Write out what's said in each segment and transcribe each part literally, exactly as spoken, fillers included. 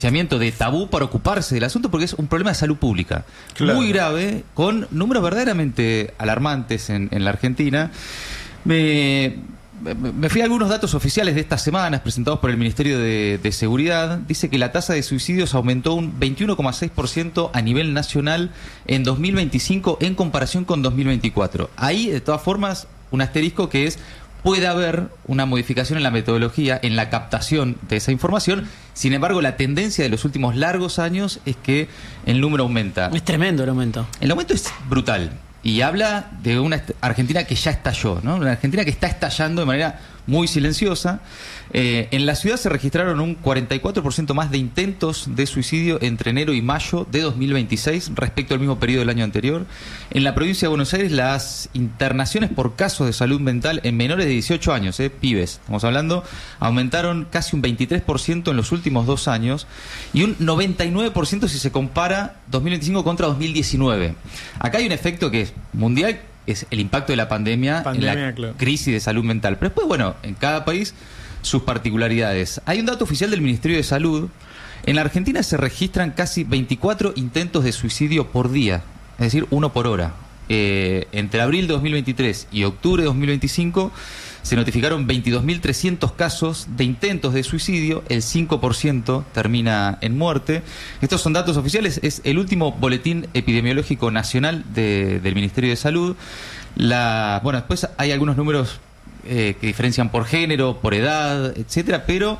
de tabú para ocuparse del asunto porque es un problema de salud pública claro. muy grave, con números verdaderamente alarmantes en, en la Argentina. Me, me fui a algunos datos oficiales de estas semanas presentados por el Ministerio de, de Seguridad. Dice que la tasa de suicidios aumentó un veintiuno coma seis por ciento a nivel nacional en dos mil veinticinco en comparación con dos mil veinticuatro. Ahí, de todas formas, un asterisco que es: puede haber una modificación en la metodología, en la captación de esa información. Sin embargo, la tendencia de los últimos largos años es que el número aumenta. Es tremendo el aumento. El aumento es brutal. Y habla de una Argentina que ya estalló, ¿no? Una Argentina que está estallando de manera muy silenciosa. Eh, en la ciudad se registraron un cuarenta y cuatro por ciento más de intentos de suicidio entre enero y mayo de dos mil veintiséis respecto al mismo periodo del año anterior. En la provincia de Buenos Aires, las internaciones por casos de salud mental en menores de dieciocho años, eh, pibes, estamos hablando, aumentaron casi un veintitrés por ciento en los últimos dos años y un noventa y nueve por ciento si se compara dos mil veinticinco contra dos mil diecinueve. Acá hay un efecto que es mundial, es el impacto de la pandemia, pandemia en la claro. crisis de salud mental. Pero después, bueno, en cada país sus particularidades. Hay un dato oficial del Ministerio de Salud. En la Argentina se registran casi veinticuatro intentos de suicidio por día, es decir, uno por hora. Eh, entre abril de dos mil veintitrés y octubre de dos mil veinticinco se notificaron veintidós mil trescientos casos de intentos de suicidio, el cinco por ciento termina en muerte. Estos son datos oficiales, es el último boletín epidemiológico nacional de, del Ministerio de Salud. La, bueno, después hay algunos números eh, que diferencian por género, por edad, etcétera, pero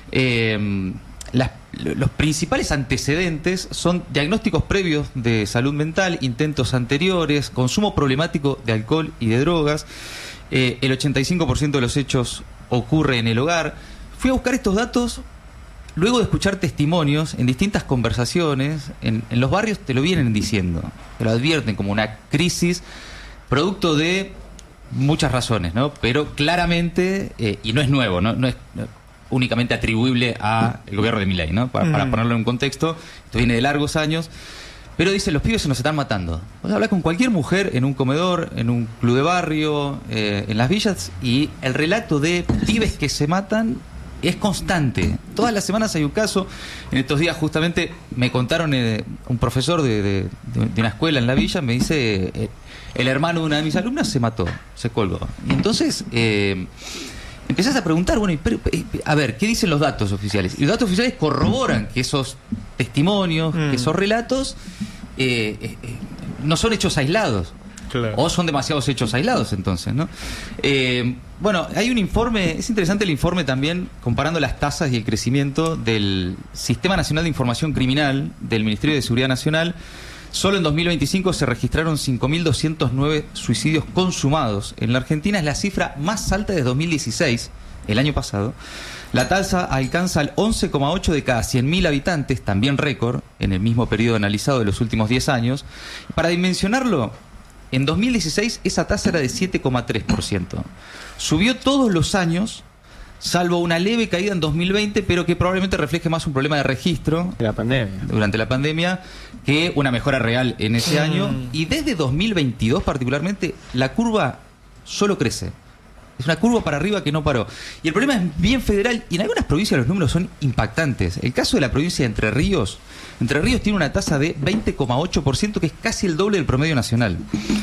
eh, las, los principales antecedentes son diagnósticos previos de salud mental, intentos anteriores, consumo problemático de alcohol y de drogas. Eh, el ochenta y cinco por ciento de los hechos ocurre en el hogar. Fui a buscar estos datos luego de escuchar testimonios en distintas conversaciones. En, en los barrios te lo vienen diciendo, te lo advierten como una crisis producto de muchas razones, ¿no? Pero claramente, eh, y no es nuevo, no, no es no, únicamente atribuible al gobierno de Milei, ¿no? Para, mm. para ponerlo en un contexto, esto viene de largos años. Pero dice, los pibes se nos están matando. Vos hablás con cualquier mujer en un comedor, en un club de barrio, eh, en las villas, y el relato de pibes que se matan es constante. Todas las semanas hay un caso. En estos días justamente me contaron, eh, un profesor de, de, de una escuela en la villa, me dice, eh, el hermano de una de mis alumnas se mató, se colgó. Y entonces eh, empezás a preguntar, bueno, pero, a ver, ¿qué dicen los datos oficiales? Y los datos oficiales corroboran que esos testimonios, mm. que esos relatos eh, eh, no son hechos aislados. Claro. O son demasiados hechos aislados, entonces, ¿no? Eh, bueno, hay un informe, es interesante el informe también, comparando las tasas y el crecimiento del Sistema Nacional de Información Criminal del Ministerio de Seguridad Nacional. Solo en dos mil veinticinco se registraron cinco mil doscientos nueve suicidios consumados. En la Argentina es la cifra más alta desde dos mil dieciséis, el año pasado. La tasa alcanza el once coma ocho de cada cien mil habitantes, también récord, en el mismo periodo analizado de los últimos diez años. Para dimensionarlo, en dos mil dieciséis esa tasa era de siete coma tres por ciento. Subió todos los años, salvo una leve caída en dos mil veinte, pero que probablemente refleje más un problema de registro de la pandemia. durante la pandemia que una mejora real en ese mm. año. Y desde dos mil veintidós particularmente, la curva solo crece. Es una curva para arriba que no paró. Y el problema es bien federal, y en algunas provincias los números son impactantes. El caso de la provincia de Entre Ríos, Entre Ríos tiene una tasa de veinte coma ocho por ciento, que es casi el doble del promedio nacional.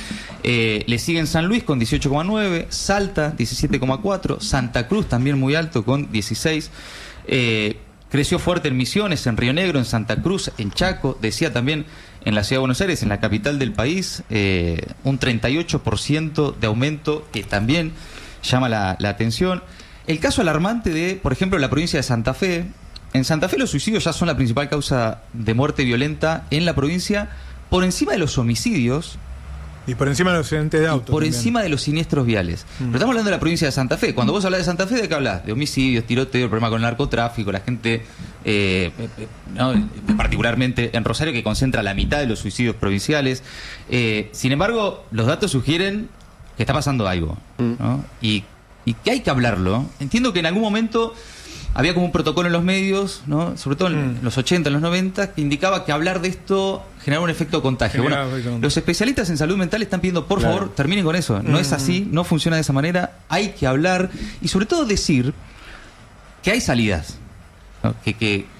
Eh, le siguen San Luis con dieciocho coma nueve, Salta diecisiete coma cuatro, Santa Cruz también muy alto con dieciséis. Eh, creció fuerte en Misiones, en Río Negro, en Santa Cruz, en Chaco, decía también en la ciudad de Buenos Aires, en la capital del país, eh, un treinta y ocho por ciento de aumento que también llama la, la atención. El caso alarmante de, por ejemplo, la provincia de Santa Fe. En Santa Fe los suicidios ya son la principal causa de muerte violenta en la provincia, por encima de los homicidios. Y por encima de los accidentes de auto. Por también. encima de los siniestros viales. Mm. Pero estamos hablando de la provincia de Santa Fe. Cuando vos hablas de Santa Fe, ¿de qué hablas? De homicidios, tiroteos, problema con el narcotráfico, la gente, eh, eh, ¿no? particularmente en Rosario, que concentra la mitad de los suicidios provinciales. Eh, sin embargo, los datos sugieren que está pasando algo, ¿no? Y, y que hay que hablarlo. Entiendo que en algún momento había como un protocolo en los medios, ¿no? Sobre todo en mm. los ochenta, en los noventa, que indicaba que hablar de esto generaba un efecto contagio. Generaba bueno, efecto. Los especialistas en salud mental están pidiendo, por claro. favor, terminen con eso. No mm. es así, no funciona de esa manera. Hay que hablar y sobre todo decir que hay salidas, ¿no? que, que,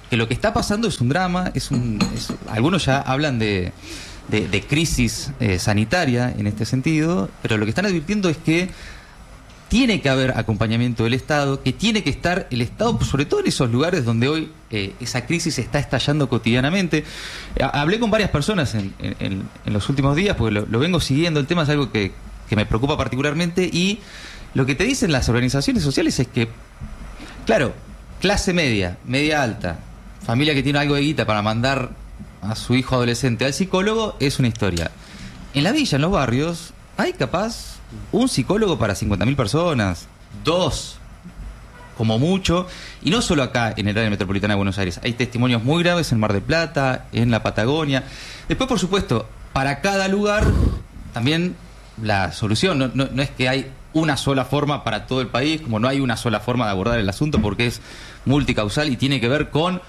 que lo que está pasando es un drama, es un, es, algunos ya hablan de, de, de crisis eh, sanitaria en este sentido, pero lo que están advirtiendo es que tiene que haber acompañamiento del Estado, que tiene que estar el Estado, sobre todo en esos lugares donde hoy eh, esa crisis está estallando cotidianamente. Eh, hablé con varias personas en, en, en los últimos días, porque lo, lo vengo siguiendo, el tema es algo que, que me preocupa particularmente, y lo que te dicen las organizaciones sociales es que, claro, clase media, media alta, familia que tiene algo de guita para mandar a su hijo adolescente al psicólogo, es una historia. En la villa, en los barrios, hay capaz un psicólogo para cincuenta mil personas, dos, como mucho, y no solo acá en el área metropolitana de Buenos Aires. Hay testimonios muy graves en Mar del Plata, en la Patagonia. Después, por supuesto, para cada lugar, también la solución, no, no, no es que hay una sola forma para todo el país, como no hay una sola forma de abordar el asunto, porque es multicausal y tiene que ver con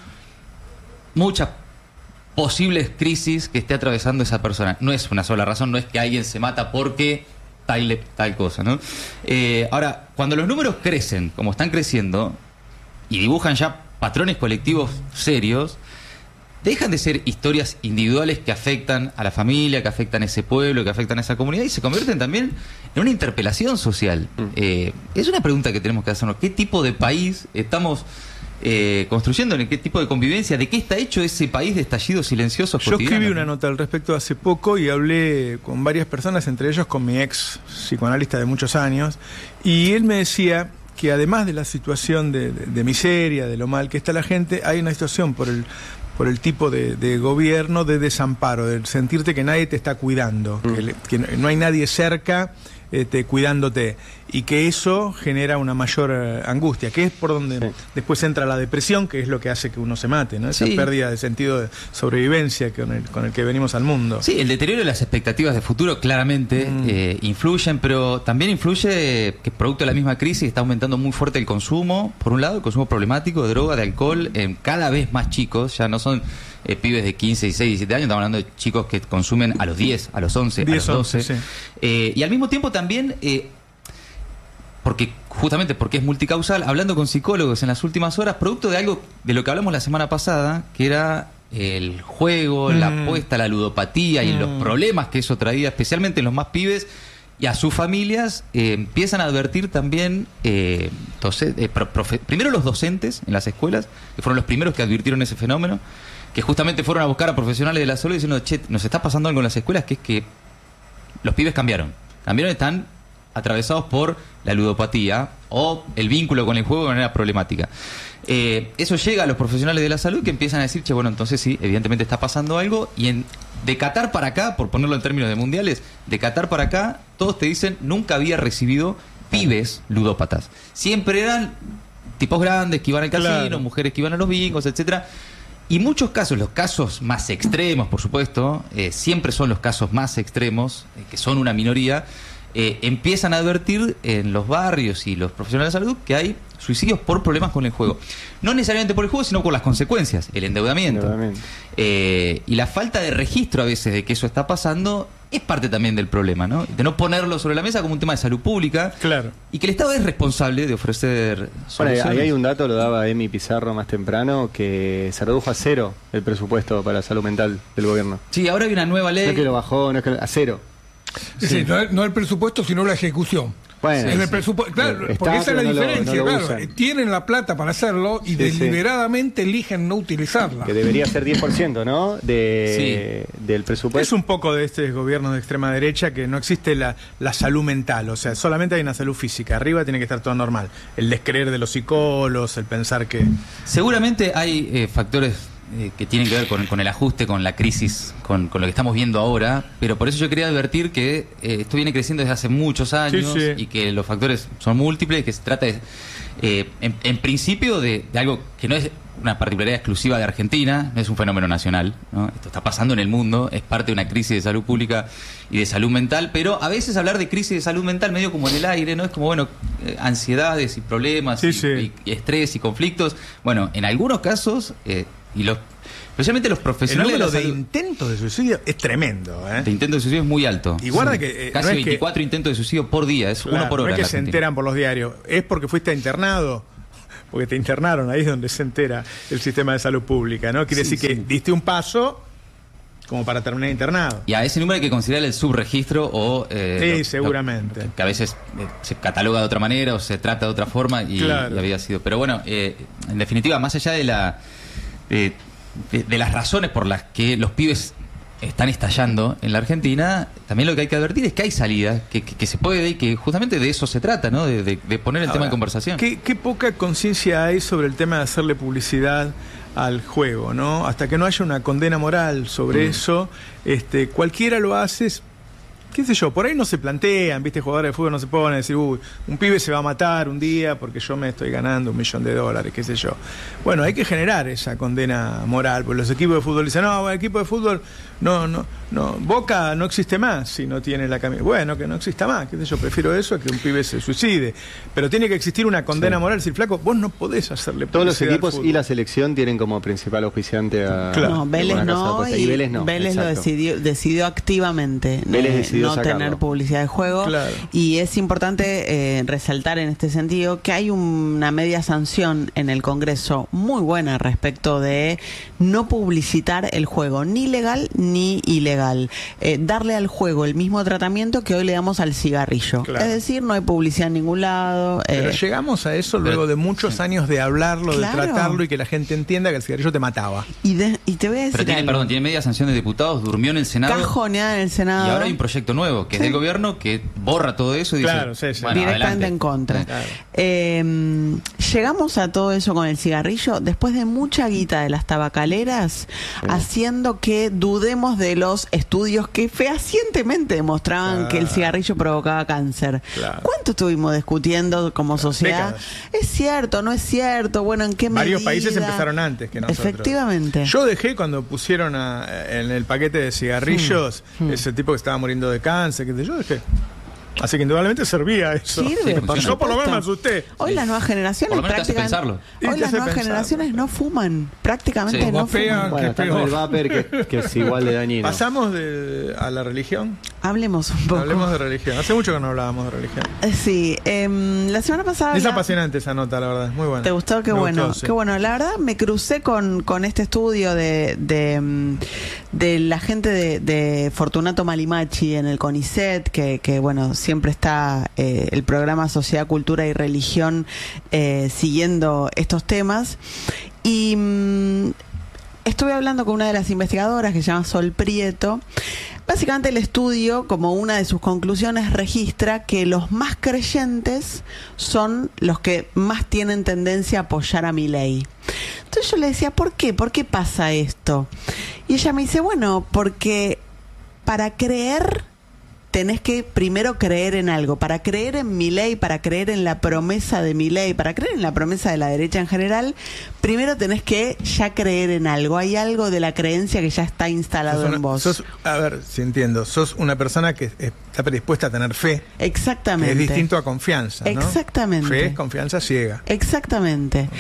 muchas posibles crisis que esté atravesando esa persona. No es una sola razón, no es que alguien se mata porque tal, tal cosa, ¿no? Eh, ahora, cuando los números crecen, como están creciendo, y dibujan ya patrones colectivos serios, dejan de ser historias individuales que afectan a la familia, que afectan a ese pueblo, que afectan a esa comunidad, y se convierten también en una interpelación social. Mm. Eh, es una pregunta que tenemos que hacernos. ¿Qué tipo de país estamos eh, construyendo? ¿En qué tipo de convivencia? ¿De qué está hecho ese país de estallidos silenciosos Yo cotidianos? escribí una nota al respecto hace poco y hablé con varias personas, entre ellos con mi ex psicoanalista de muchos años, y él me decía que además de la situación de, de, de miseria, de lo mal que está la gente, hay una situación por el por el tipo de, de gobierno, de desamparo, de sentirte que nadie te está cuidando, mm. que, le, que no hay nadie cerca este, cuidándote, y que eso genera una mayor eh, angustia, que es por donde sí. después entra la depresión, que es lo que hace que uno se mate, ¿no? Esa sí. pérdida de sentido de sobrevivencia con el, con el que venimos al mundo. Sí, el deterioro de las expectativas de futuro claramente mm. eh, influyen, pero también influye que producto de la misma crisis está aumentando muy fuerte el consumo, por un lado, el consumo problemático de droga, de alcohol, en cada vez más chicos, ya no son eh, pibes de quince, dieciséis, diecisiete años, estamos hablando de chicos que consumen a los diez, a los once, diez, a los doce. once, sí. eh, y al mismo tiempo también... Eh, porque justamente porque es multicausal, hablando con psicólogos en las últimas horas, producto de algo de lo que hablamos la semana pasada, que era el juego, mm. la apuesta, la ludopatía mm. y los problemas que eso traía, especialmente en los más pibes y a sus familias, eh, empiezan a advertir también, eh, doce, eh, profe, primero los docentes en las escuelas, que fueron los primeros que advirtieron ese fenómeno, que justamente fueron a buscar a profesionales de la salud diciendo, che, nos está pasando algo en las escuelas, que es que los pibes cambiaron, cambiaron, están atravesados por la ludopatía o el vínculo con el juego de manera problemática. Eh, eso llega a los profesionales de la salud que empiezan a decir, che, bueno, entonces sí, evidentemente está pasando algo, y en, de Qatar para acá, por ponerlo en términos de mundiales, de Qatar para acá, todos te dicen, nunca había recibido pibes ludópatas. Siempre eran tipos grandes que iban al casino, claro. mujeres que iban a los bingos, etcétera. Y muchos casos, los casos más extremos, por supuesto, eh, siempre son los casos más extremos, eh, que son una minoría, Eh, empiezan a advertir en los barrios y los profesionales de salud que hay suicidios por problemas con el juego. No necesariamente por el juego, sino por las consecuencias, el endeudamiento. endeudamiento. Eh, y la falta de registro a veces de que eso está pasando es parte también del problema, ¿no? De no ponerlo sobre la mesa como un tema de salud pública. Claro. Y que el Estado es responsable de ofrecer soluciones. Bueno, ahí hay un dato, lo daba Emi Pizarro más temprano, que se redujo a cero el presupuesto para la salud mental del gobierno. Sí, ahora hay una nueva ley. No es que lo bajó, no es que a cero. Sí, sí. No, no el presupuesto, sino la ejecución. Bueno, en el sí. presupuesto, claro, Está, porque esa es la no diferencia, lo, no lo claro. Tienen la plata para hacerlo y sí, deliberadamente sí. eligen no utilizarla. Que debería ser diez por ciento, ¿no? De, sí. del presupuesto. Es un poco de este gobierno de extrema derecha que no existe la, la salud mental, o sea, solamente hay una salud física. Arriba tiene que estar todo normal. El descreer de los psicólogos, el pensar que... Seguramente hay eh, factores... Eh, que tienen que ver con, con el ajuste, con la crisis, con, con lo que estamos viendo ahora, pero por eso yo quería advertir que eh, esto viene creciendo desde hace muchos años sí, sí. y que los factores son múltiples, que se trata de, eh, en, en principio de, de algo que no es una particularidad exclusiva de Argentina, no es un fenómeno nacional, ¿no? Esto está pasando en el mundo, es parte de una crisis de salud pública y de salud mental, pero a veces hablar de crisis de salud mental medio como en el aire, ¿no? Es como, bueno, eh, ansiedades y problemas sí, y, sí. Y, y estrés y conflictos. Bueno, en algunos casos... Eh, y los, especialmente los profesionales el número de, de intentos de suicidio es tremendo, ¿eh? De intentos de suicidio es muy alto. Y guarda sí. que... Eh, Casi no es veinticuatro que, intentos de suicidio por día, es claro, uno por hora. No es que se enteran por los diarios, es porque fuiste internado. porque te internaron, ahí es donde se entera el sistema de salud pública, ¿no? Quiere Sí, decir que sí. diste un paso como para terminar internado. Y a ese número hay que considerar el subregistro o... Eh, Sí, lo- seguramente. lo- que a veces eh, se cataloga de otra manera o se trata de otra forma y, Claro. y había sido... Pero bueno, eh, en definitiva, más allá de la de, de- de las razones por las que los pibes están estallando en la Argentina, también lo que hay que advertir es que hay salida, que, que, que se puede y que justamente de eso se trata, ¿no? De, de- de poner el tema Ahora, en conversación. ¿qué, qué poca conciencia hay sobre el tema de hacerle publicidad al juego, ¿no? Hasta que no haya una condena moral sobre Mm. eso, este, cualquiera lo hace, qué sé yo, por ahí no se plantean, viste, jugadores de fútbol no se ponen a decir, uy, un pibe se va a matar un día porque yo me estoy ganando un millón de dólares, qué sé yo. Bueno, hay que generar esa condena moral, porque los equipos de fútbol dicen, no, bueno, el equipo de fútbol, no, no, no, Boca no existe más si no tiene la camisa. Bueno, que no exista más, qué sé yo, prefiero eso a que un pibe se suicide. Pero tiene que existir una condena Sí. moral, si flaco, vos no podés hacerle Todos los publicidad al equipos fútbol. y la selección tienen como principal auspiciante a... Claro. No, Vélez alguna casa de no, apuestas. y Y Vélez no. Vélez lo exacto. decidió, decidió activamente Vélez eh, decidió no sacarlo. tener publicidad de juego. Claro. Y es importante eh, resaltar en este sentido que hay una media sanción en el Congreso muy buena respecto de no publicitar el juego, ni legal ni ilegal. Eh, darle al juego el mismo tratamiento que hoy le damos al cigarrillo. Claro. Es decir, no hay publicidad en ningún lado. Pero eh, llegamos a eso luego pero- de muchos años de hablarlo, Claro. de tratarlo y que la gente entienda que el cigarrillo te mataba. y, de- y te voy a decir Pero tiene, algo. perdón, tiene media sanción de diputados, durmió en el Senado. Cajoneada en el Senado. Y ahora hay un proyecto nuevo, que es Sí. del gobierno, que borra todo eso y Claro, dice... sí, sí. bueno, directamente adelante. en contra. Claro. Eh, llegamos a todo eso con el cigarrillo después de mucha guita de las tabacaleras, haciendo que dudemos de los estudios que fehacientemente demostraban Claro. que el cigarrillo provocaba cáncer. Claro. ¿Cuánto estuvimos discutiendo como sociedad? décadas. ¿Es cierto? ¿No es cierto? Bueno, ¿en qué medida? Varios países empezaron antes que nosotros. Efectivamente. Yo dejé cuando pusieron a- en el paquete de cigarrillos Hmm. ese tipo que estaba muriendo de cáncer, que yo dejé. Así que indudablemente servía eso. Sirve, Sí, por funciona. Yo por lo menos me supuesto. asusté. Hoy Sí. las nuevas generaciones Por lo menos te hace prácticamente- pensarlo. Y hoy te las hace nuevas pensar. generaciones no fuman, prácticamente Sí. no Como pegan. fuman. Bueno, Qué está con peor. el vapor que, que es igual de dañino. Pasamos de, a la religión. Hablemos un poco. Hablemos de religión. Hace mucho que no hablábamos de religión. Eh, Sí, em, la semana pasada... Es habla- apasionante esa nota, la verdad. Muy buena. ¿Te gustó? Qué Me bueno. gustó, sí. Qué bueno. La verdad me crucé con, con este estudio de, de, mm, de la gente de, de Fortunato Malimachi en el CONICET, que, que bueno, siempre está eh, el programa Sociedad, Cultura y Religión eh, siguiendo estos temas. Y mm, estuve hablando con una de las investigadoras que se llama Sol Prieto. Básicamente el estudio, como una de sus conclusiones, registra que los más creyentes son los que más tienen tendencia a apoyar a Milei. Entonces yo le decía, ¿por qué? ¿Por qué pasa esto? Y ella me dice, bueno, porque para creer tenés que primero creer en algo. Para creer en Milei, para creer en la promesa de Milei, para creer en la promesa de la derecha en general, primero tenés que ya creer en algo. Hay algo de la creencia que ya está instalado Sos una- en vos. sos- a ver, si entiendo. Sos una persona que está predispuesta a tener fe. Que Exactamente. es distinto a confianza, ¿no? Exactamente. Fe es confianza ciega. Exactamente.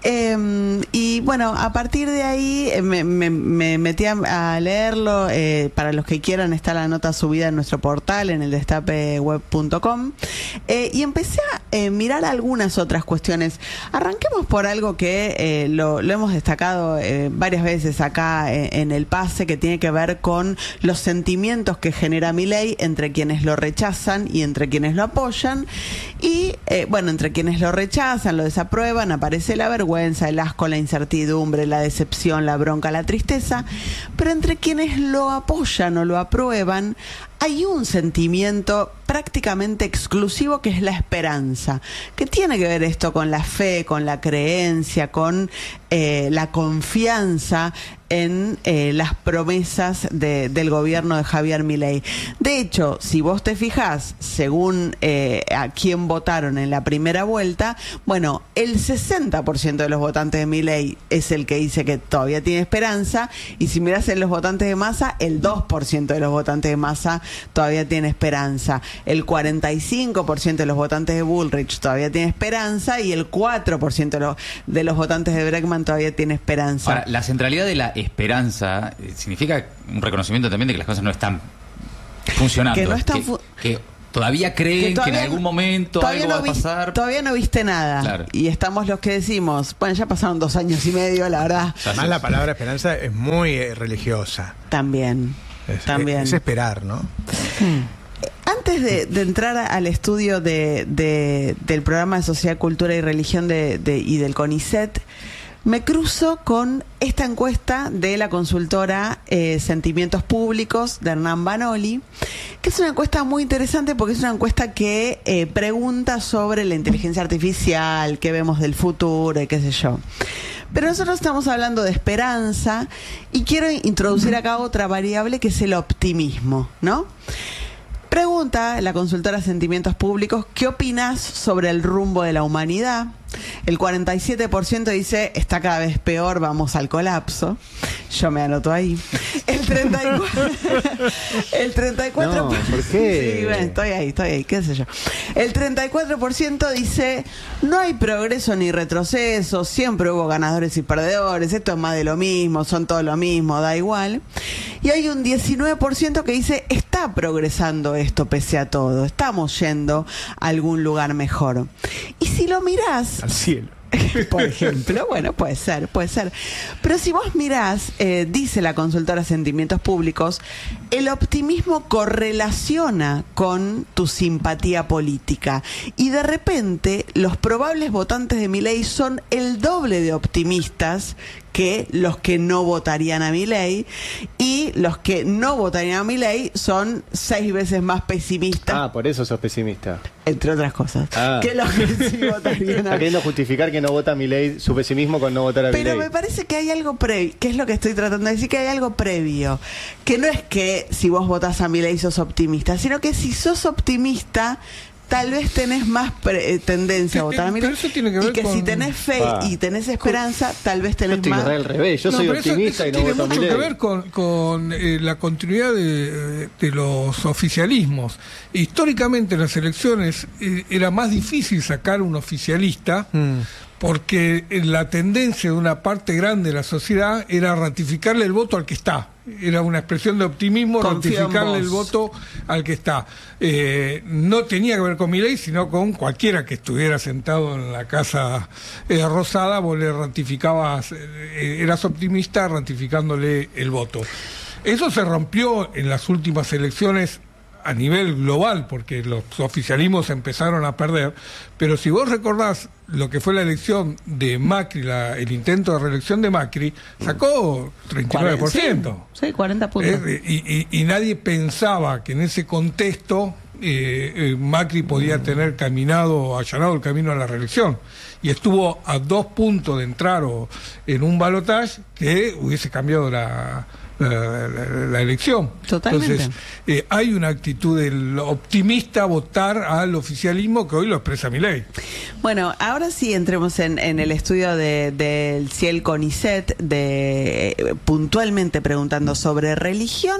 Eh, y bueno, a partir de ahí eh, me, me- me metí a, a leerlo. Eh, para los que quieran, está la nota subida en nuestro portal, en el destape web punto com. Eh, y empecé a eh, mirar algunas otras cuestiones. Arranquemos por algo que eh, lo, lo hemos destacado eh, varias veces acá eh, en el pase, que tiene que ver con los sentimientos que genera Milei entre quienes lo rechazan y entre quienes lo apoyan. Y eh, bueno, entre quienes lo rechazan, lo desaprueban, aparece la vergüenza, el asco, la incertidumbre, la decepción, la bronca, la tristeza. Pero entre quienes lo apoyan o lo aprueban, hay un sentimiento prácticamente exclusivo que es la esperanza. ¿Qué tiene que ver esto con la fe, con la creencia, con eh, la confianza en eh, las promesas de, del gobierno de Javier Milei? De hecho, si vos te fijás, según eh, a quién votaron en la primera vuelta, bueno, el sesenta por ciento de los votantes de Milei es el que dice que todavía tiene esperanza, y si mirás en los votantes de Massa, el dos por ciento de los votantes de Massa todavía tiene esperanza. El cuarenta y cinco por ciento de los votantes de Bullrich todavía tiene esperanza, y el cuatro por ciento de los, de los votantes de Bregman todavía tiene esperanza. Ahora, la centralidad de la esperanza eh, significa un reconocimiento también de que las cosas no están funcionando. Que no están fu- que todavía creen que, todavía en algún momento todavía algo no va a pasar. Vi, todavía no viste nada. Claro. Y estamos los que decimos, bueno, ya pasaron dos años y medio, la verdad. Además, la palabra esperanza es muy eh, religiosa. También. Es, también. Es, es esperar, ¿no? Antes de, de entrar al estudio de, de, del programa de Sociedad, Cultura y Religión de, de, y del CONICET, me cruzo con esta encuesta de la consultora eh, Sentimientos Públicos de Hernán Banoli, que es una encuesta muy interesante porque es una encuesta que eh, pregunta sobre la inteligencia artificial, qué vemos del futuro y qué sé yo. Pero nosotros estamos hablando de esperanza y quiero introducir acá otra variable que es el optimismo, ¿no? Pregunta la consultora Sentimientos Públicos, ¿qué opinas sobre el rumbo de la humanidad? El cuarenta y siete por ciento dice, está cada vez peor, vamos al colapso. Yo me anoto ahí. El treinta y cuatro... el treinta y cuatro... No, ¿por qué? Sí, bueno, estoy ahí, estoy ahí, qué sé yo. El treinta y cuatro por ciento dice, no hay progreso ni retroceso, siempre hubo ganadores y perdedores, esto es más de lo mismo, son todo lo mismo, da igual. Y hay un diecinueve por ciento que dice, está progresando esto pese a todo, estamos yendo a algún lugar mejor. Y si lo mirás... Al cielo. Por ejemplo, bueno, puede ser, puede ser. Pero si vos mirás, eh, dice la consultora Sentimientos Públicos, el optimismo correlaciona con tu simpatía política. Y de repente, los probables votantes de Milei son el doble de optimistas que los que no votarían a Milei, y los que no votarían a Milei son seis veces más pesimistas. Ah, por eso sos pesimista. Entre otras cosas. Ah. Que los que sí votarían a Está queriendo justificar que no vota a Milei, su pesimismo con no votar a Milei. Pero me parece que hay algo previo, que es lo que estoy tratando de decir, que hay algo previo. Que no es que si vos votás a Milei sos optimista, sino que si sos optimista, tal vez tenés más pre- tendencia a votar a Milei. Y que con... si tenés fe ah. y tenés esperanza, tal vez tenés yo estoy más... al revés, yo no, soy pero optimista eso, y eso no voto a tiene mucho Milei. que ver con, con eh, la continuidad de, de los oficialismos. Históricamente en las elecciones eh, era más difícil sacar un oficialista mm. porque la tendencia de una parte grande de la sociedad era ratificarle el voto al que está. Era una expresión de optimismo, Confío ratificarle en el vos. voto al que está. Eh, no tenía que ver con Milei, sino con cualquiera que estuviera sentado en la Casa eh, Rosada, vos le ratificabas, eh, eras optimista ratificándole el voto. Eso se rompió en las últimas elecciones a nivel global, porque los oficialismos empezaron a perder, pero si vos recordás lo que fue la elección de Macri, la, el intento de reelección de Macri, sacó treinta y nueve por ciento. Sí, sí, cuarenta puntos. Eh, y, y, y nadie pensaba que en ese contexto eh, eh, Macri podía tener caminado, allanado el camino a la reelección. Y estuvo a dos puntos de entrar o, en un balotaje que hubiese cambiado la... La, la, la elección. Totalmente. Entonces, eh, hay una actitud del optimista votar al oficialismo que hoy lo expresa Milei. Bueno, ahora sí entremos en, en el estudio de, del Ciel CONICET, de, eh, puntualmente preguntando sobre religión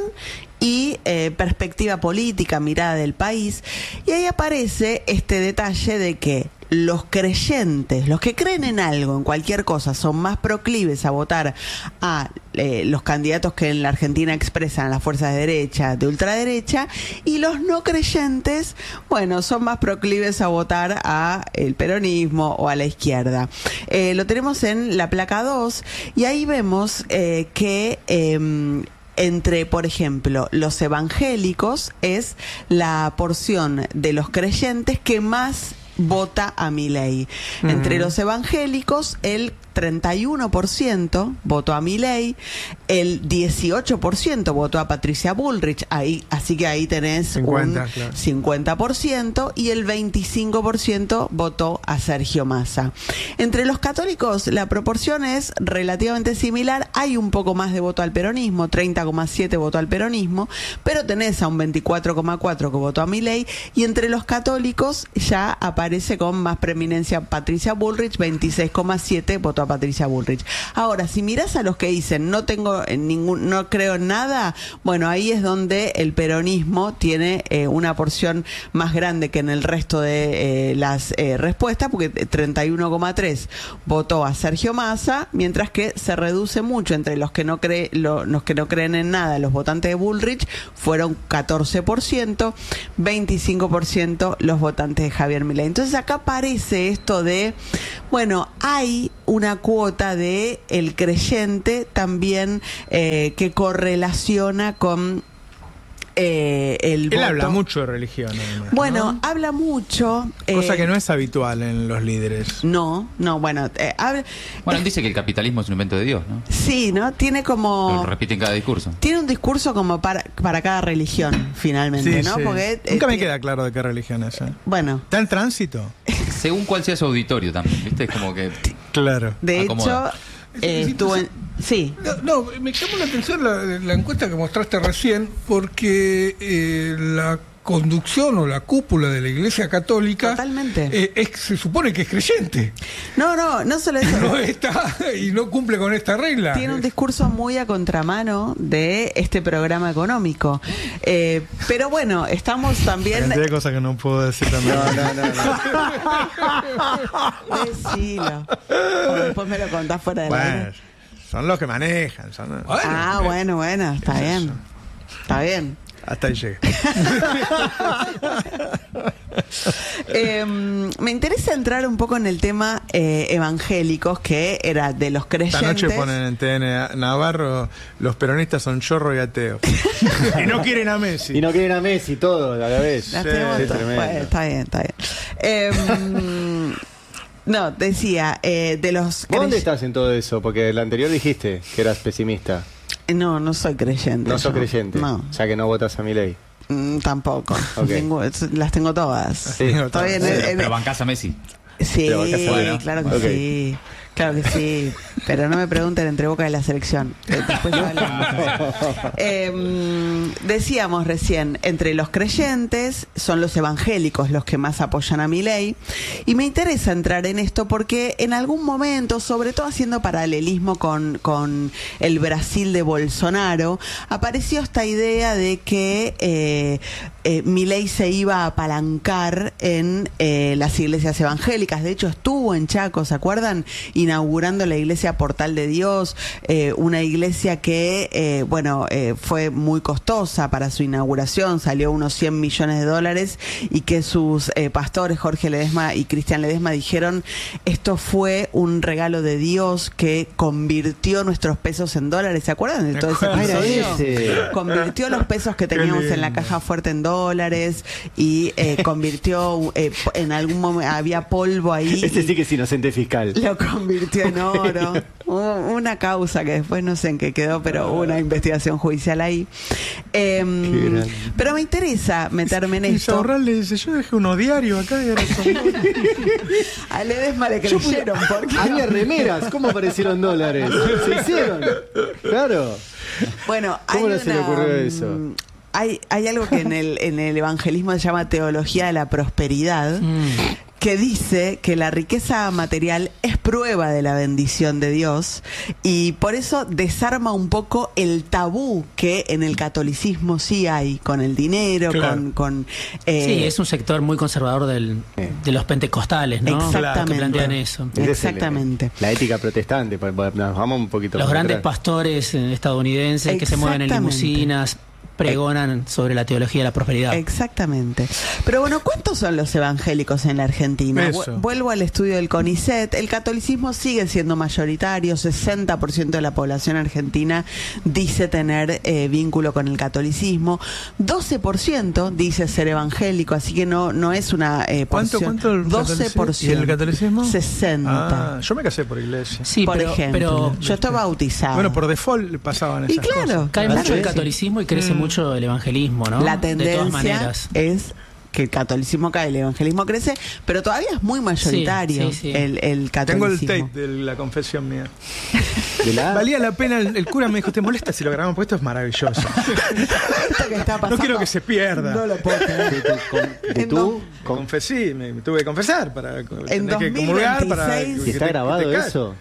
y eh, perspectiva política, mirada del país. Y ahí aparece este detalle de que los creyentes, los que creen en algo, en cualquier cosa, son más proclives a votar a eh, los candidatos que en la Argentina expresan a las fuerzas de derecha, de ultraderecha, y los no creyentes, bueno, son más proclives a votar a el peronismo o a la izquierda. Eh, lo tenemos en la placa dos, y ahí vemos eh, que... Eh, entre, por ejemplo, los evangélicos es la porción de los creyentes que más vota a Milei. Uh-huh. Entre los evangélicos, el treinta y uno por ciento votó a Milei, el dieciocho por ciento votó a Patricia Bullrich, ahí, así que ahí tenés cincuenta, un claro. cincuenta por ciento, y el veinticinco por ciento votó a Sergio Massa. Entre los católicos la proporción es relativamente similar, hay un poco más de voto al peronismo, treinta coma siete votó al peronismo, pero tenés a un veinticuatro coma cuatro que votó a Milei, y entre los católicos ya aparece con más preeminencia Patricia Bullrich, veintiséis coma siete votó votó a Patricia Bullrich. Ahora, si mirás a los que dicen no tengo ningún, no creo en nada, bueno, ahí es donde el peronismo tiene eh, una porción más grande que en el resto de eh, las eh, respuestas, porque treinta y uno coma tres votó a Sergio Massa, mientras que se reduce mucho entre los que no cree, lo, los que no creen en nada, los votantes de Bullrich fueron catorce por ciento, veinticinco por ciento los votantes de Javier Milei. Entonces acá aparece esto de, bueno, hay una cuota de el creyente también eh, que correlaciona con Eh, el Él voto. habla mucho de religión. Además, bueno, ¿no? habla mucho. Cosa eh, que no es habitual en los líderes. No, no, bueno. Eh, habla, Bueno, él eh, dice que el capitalismo es un invento de Dios, ¿no? sí, ¿no? Tiene como... Lo repite en cada discurso. Tiene un discurso como para, para cada religión, finalmente, Sí, ¿no? sí. Porque, Nunca eh, me ti- queda claro de qué religión es. ¿eh? Bueno, ¿Está en tránsito? Según cuál sea su auditorio también, ¿viste? Es como que... Claro. de Acomoda. hecho, eh, estuvo en... Sí. No, no, me llamó la atención la, la encuesta que mostraste recién, porque eh, la conducción o la cúpula de la Iglesia Católica Totalmente. eh, es, se supone que es creyente. No, no, no solo eso. No está y no cumple con esta regla. Tiene un discurso muy a contramano de este programa económico. Eh, pero bueno, estamos también... Cantidad de cosas que no puedo decir también. No, no, no, no. Decilo. O después me lo contás fuera de la Bueno, aire. son los que manejan. Son... Bueno, Ah, eh, bueno, bueno, está bien. Está bien. Hasta ahí llegué. Eh, me interesa entrar un poco en el tema eh, evangélicos, que era de los Esta creyentes. noche ponen en T N a- Navarro, los peronistas son chorro y ateos. Y no quieren a Messi. Y no quieren a Messi todo a la vez. Las Sí, tenemos sí, todas. tremendo. Bueno, está bien, está bien. Eh, no, decía, eh, de los ¿Vos dónde crey- estás en todo eso? Porque el anterior dijiste que eras pesimista. No, no soy creyente. No sos yo. creyente. No, Ya que no votas a Milei. mm, tampoco. Ok. Tengo- las tengo todas. Sí. Estoy en el- en Pero el- bancás a Messi. Sí, Pero acá está bueno. claro que Ok. sí. Claro que sí. Pero no me pregunten entre Boca de la selección. Eh, Después hablamos. Eh, decíamos recién, entre los creyentes son los evangélicos los que más apoyan a Milei. Y me interesa entrar en esto porque en algún momento, sobre todo haciendo paralelismo con, con el Brasil de Bolsonaro, apareció esta idea de que eh, eh, Milei se iba a apalancar en eh, las iglesias evangélicas. De hecho, estuvo en Chaco, ¿se acuerdan? Inaugurando la iglesia Portal de Dios, eh, una iglesia que, eh, bueno, eh, fue muy costosa para su inauguración, salió unos cien millones de dólares, y que sus eh, pastores, Jorge Ledesma y Cristian Ledesma, dijeron, esto fue un regalo de Dios que convirtió nuestros pesos en dólares. ¿Se acuerdan de todo ese acuerdo. episodio? Sí. Convirtió los pesos que teníamos en la lindo. caja fuerte en dólares, y eh, convirtió, eh, en algún momento había polvo ahí. Este y- sí que es inocente fiscal. lo convirtió en oro. Hubo una causa que después no sé en qué quedó, pero hubo una investigación judicial ahí. Em, Qué grande. pero me interesa meterme en Y esto. Saborral le dice, yo dejé unos diarios acá y ahora son... A Ledesma le creyeron. porque Había remeras, ¿cómo aparecieron dólares? Se hicieron. Claro. Bueno, ¿Cómo hay no se le una, ocurrió mm, eso? Hay, hay algo que en el, en el evangelismo se llama teología de la prosperidad, que dice que la riqueza material es prueba de la bendición de Dios, y por eso desarma un poco el tabú que en el catolicismo sí hay con el dinero, Claro. con... con eh, Sí, es un sector muy conservador del, de los pentecostales, ¿no? Exactamente. Que plantean eso. Ese es el- Exactamente. la ética protestante, pues, pues, nos vamos un poquito Los para grandes atrás. pastores eh, estadounidenses que se mueven en Exactamente. limusinas pregonan sobre la teología de la prosperidad. Exactamente. Pero bueno, ¿cuántos son los evangélicos en la Argentina? Eso. Vu- Vuelvo al estudio del CONICET. El catolicismo sigue siendo mayoritario. sesenta por ciento de la población argentina dice tener eh, vínculo con el catolicismo. doce por ciento dice ser evangélico, así que no, no es una eh, ¿Cuánto, porción. cuánto el doce por catolicismo? ciento. ¿Y el catolicismo? sesenta. Ah, yo me casé por iglesia. Sí, por pero, ejemplo. pero Yo estoy bautizado. Bueno, por default pasaban esas y claro, cosas. cae claro mucho el que sí. catolicismo y crece mucho el evangelismo, ¿no? La De todas tendencia maneras. es que el catolicismo cae, el evangelismo crece, pero todavía es muy mayoritario Sí, sí, sí. El, el Tengo el catolicismo. tape de la confesión mía. ¿De la? Valía la pena, el, el cura me dijo, ¿te molesta si lo grabamos? Porque esto es maravilloso. Esto que está No pasando, quiero que se pierda. no lo puedo creer. ¿De tu, con- de En tú? dos- Con- Confesí, me, me tuve que confesar para En tenés que comulgar para dos mil veintiséis que ¿Está te- grabado que te calles. eso?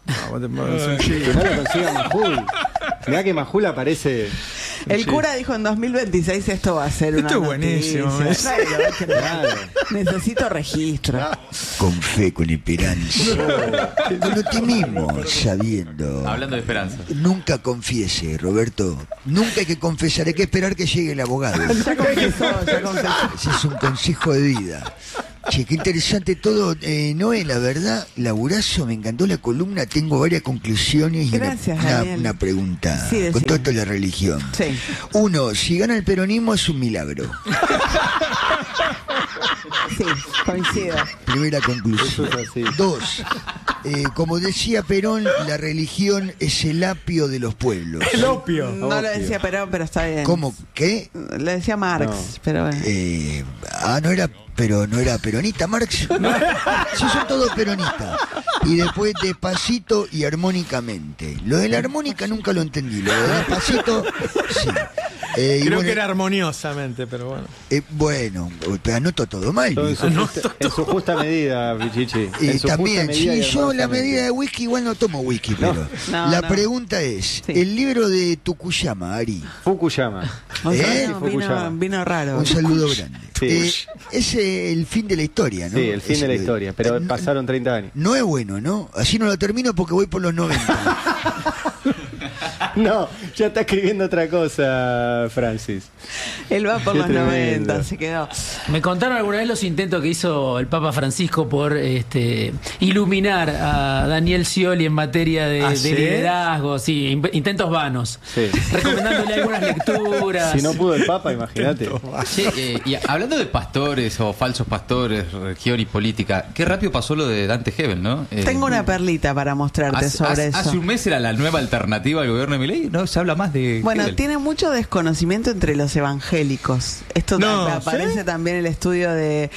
No, te pones un Que chico. no lo consiga Majul. Mirá que Majul aparece. El Sí. cura dijo en dos mil veintiséis esto va a ser una Esto es buenísimo, noticia. ¿eh? Claro, que- Claro. Necesito registro. Con fe, con esperanza. Con optimismo, sabiendo. Hablando de esperanza. Nunca confiese, Roberto. Nunca hay que confesar, hay que esperar que llegue el abogado. Ya confesó, ya confesó. Ese es un consejo de vida. Che, qué interesante todo. Eh, Noé, la verdad, laburazo, me encantó la columna. Tengo varias conclusiones y una- Gracias, una, Daniel. una pregunta. Sí, decime. Con todo esto de la religión. Sí. Uno, si gana el peronismo es un milagro. Sí, coincido. Primera conclusión. Eso es así. Dos, eh, como decía Perón, la religión es el apio de los pueblos. El opio. No lo Obvio. decía Perón, pero está bien. ¿Cómo qué? Lo decía Marx, No. pero bueno. Eh, ah, no era, pero no era peronista, Marx. Sí, son todos peronistas. Y después despacito y armónicamente. Lo de la armónica nunca lo entendí. Lo de despacito, sí. Eh, y Creo bueno, que era armoniosamente, pero bueno. eh, bueno, pero anoto todo mal. Todo en viejo. su, justa, en su justa medida, Pichichi. Y En su también, justa medida sí, y yo la armoniosamente. medida de whisky igual no tomo whisky, pero No, la no. pregunta es, Sí. el libro de Tukuyama, Ari, Fukuyama. O sea, ¿eh? no, Fukuyama. vino, vino raro. un saludo grande. Sí. Eh, es el fin de la historia, ¿no? Sí, el fin Es de la el- historia, pero eh, no- pasaron treinta años. No es bueno, ¿no? Así no lo termino porque voy por los noventa. No, ya está escribiendo otra cosa, Francis. Él va por Qué los tremendo. noventa, se quedó. Me contaron alguna vez los intentos que hizo el Papa Francisco por este, iluminar a Daniel Scioli en materia de, ¿Ah, de sí? liderazgo, sí, in- intentos vanos. Sí. Recomendándole algunas lecturas. Si no pudo el Papa, imagínate. Che, eh, y hablando de pastores o falsos pastores, religión y política, qué rápido pasó lo de Dante Hebel, ¿no? Eh, Tengo una perlita para mostrarte hace, sobre hace- eso. hace un mes era la nueva alternativa al gobierno de Milei, no se habla más de Bueno, Hebel. tiene mucho desconocimiento entre los evangélicos. Esto No, me aparece ¿sí? también en el estudio de,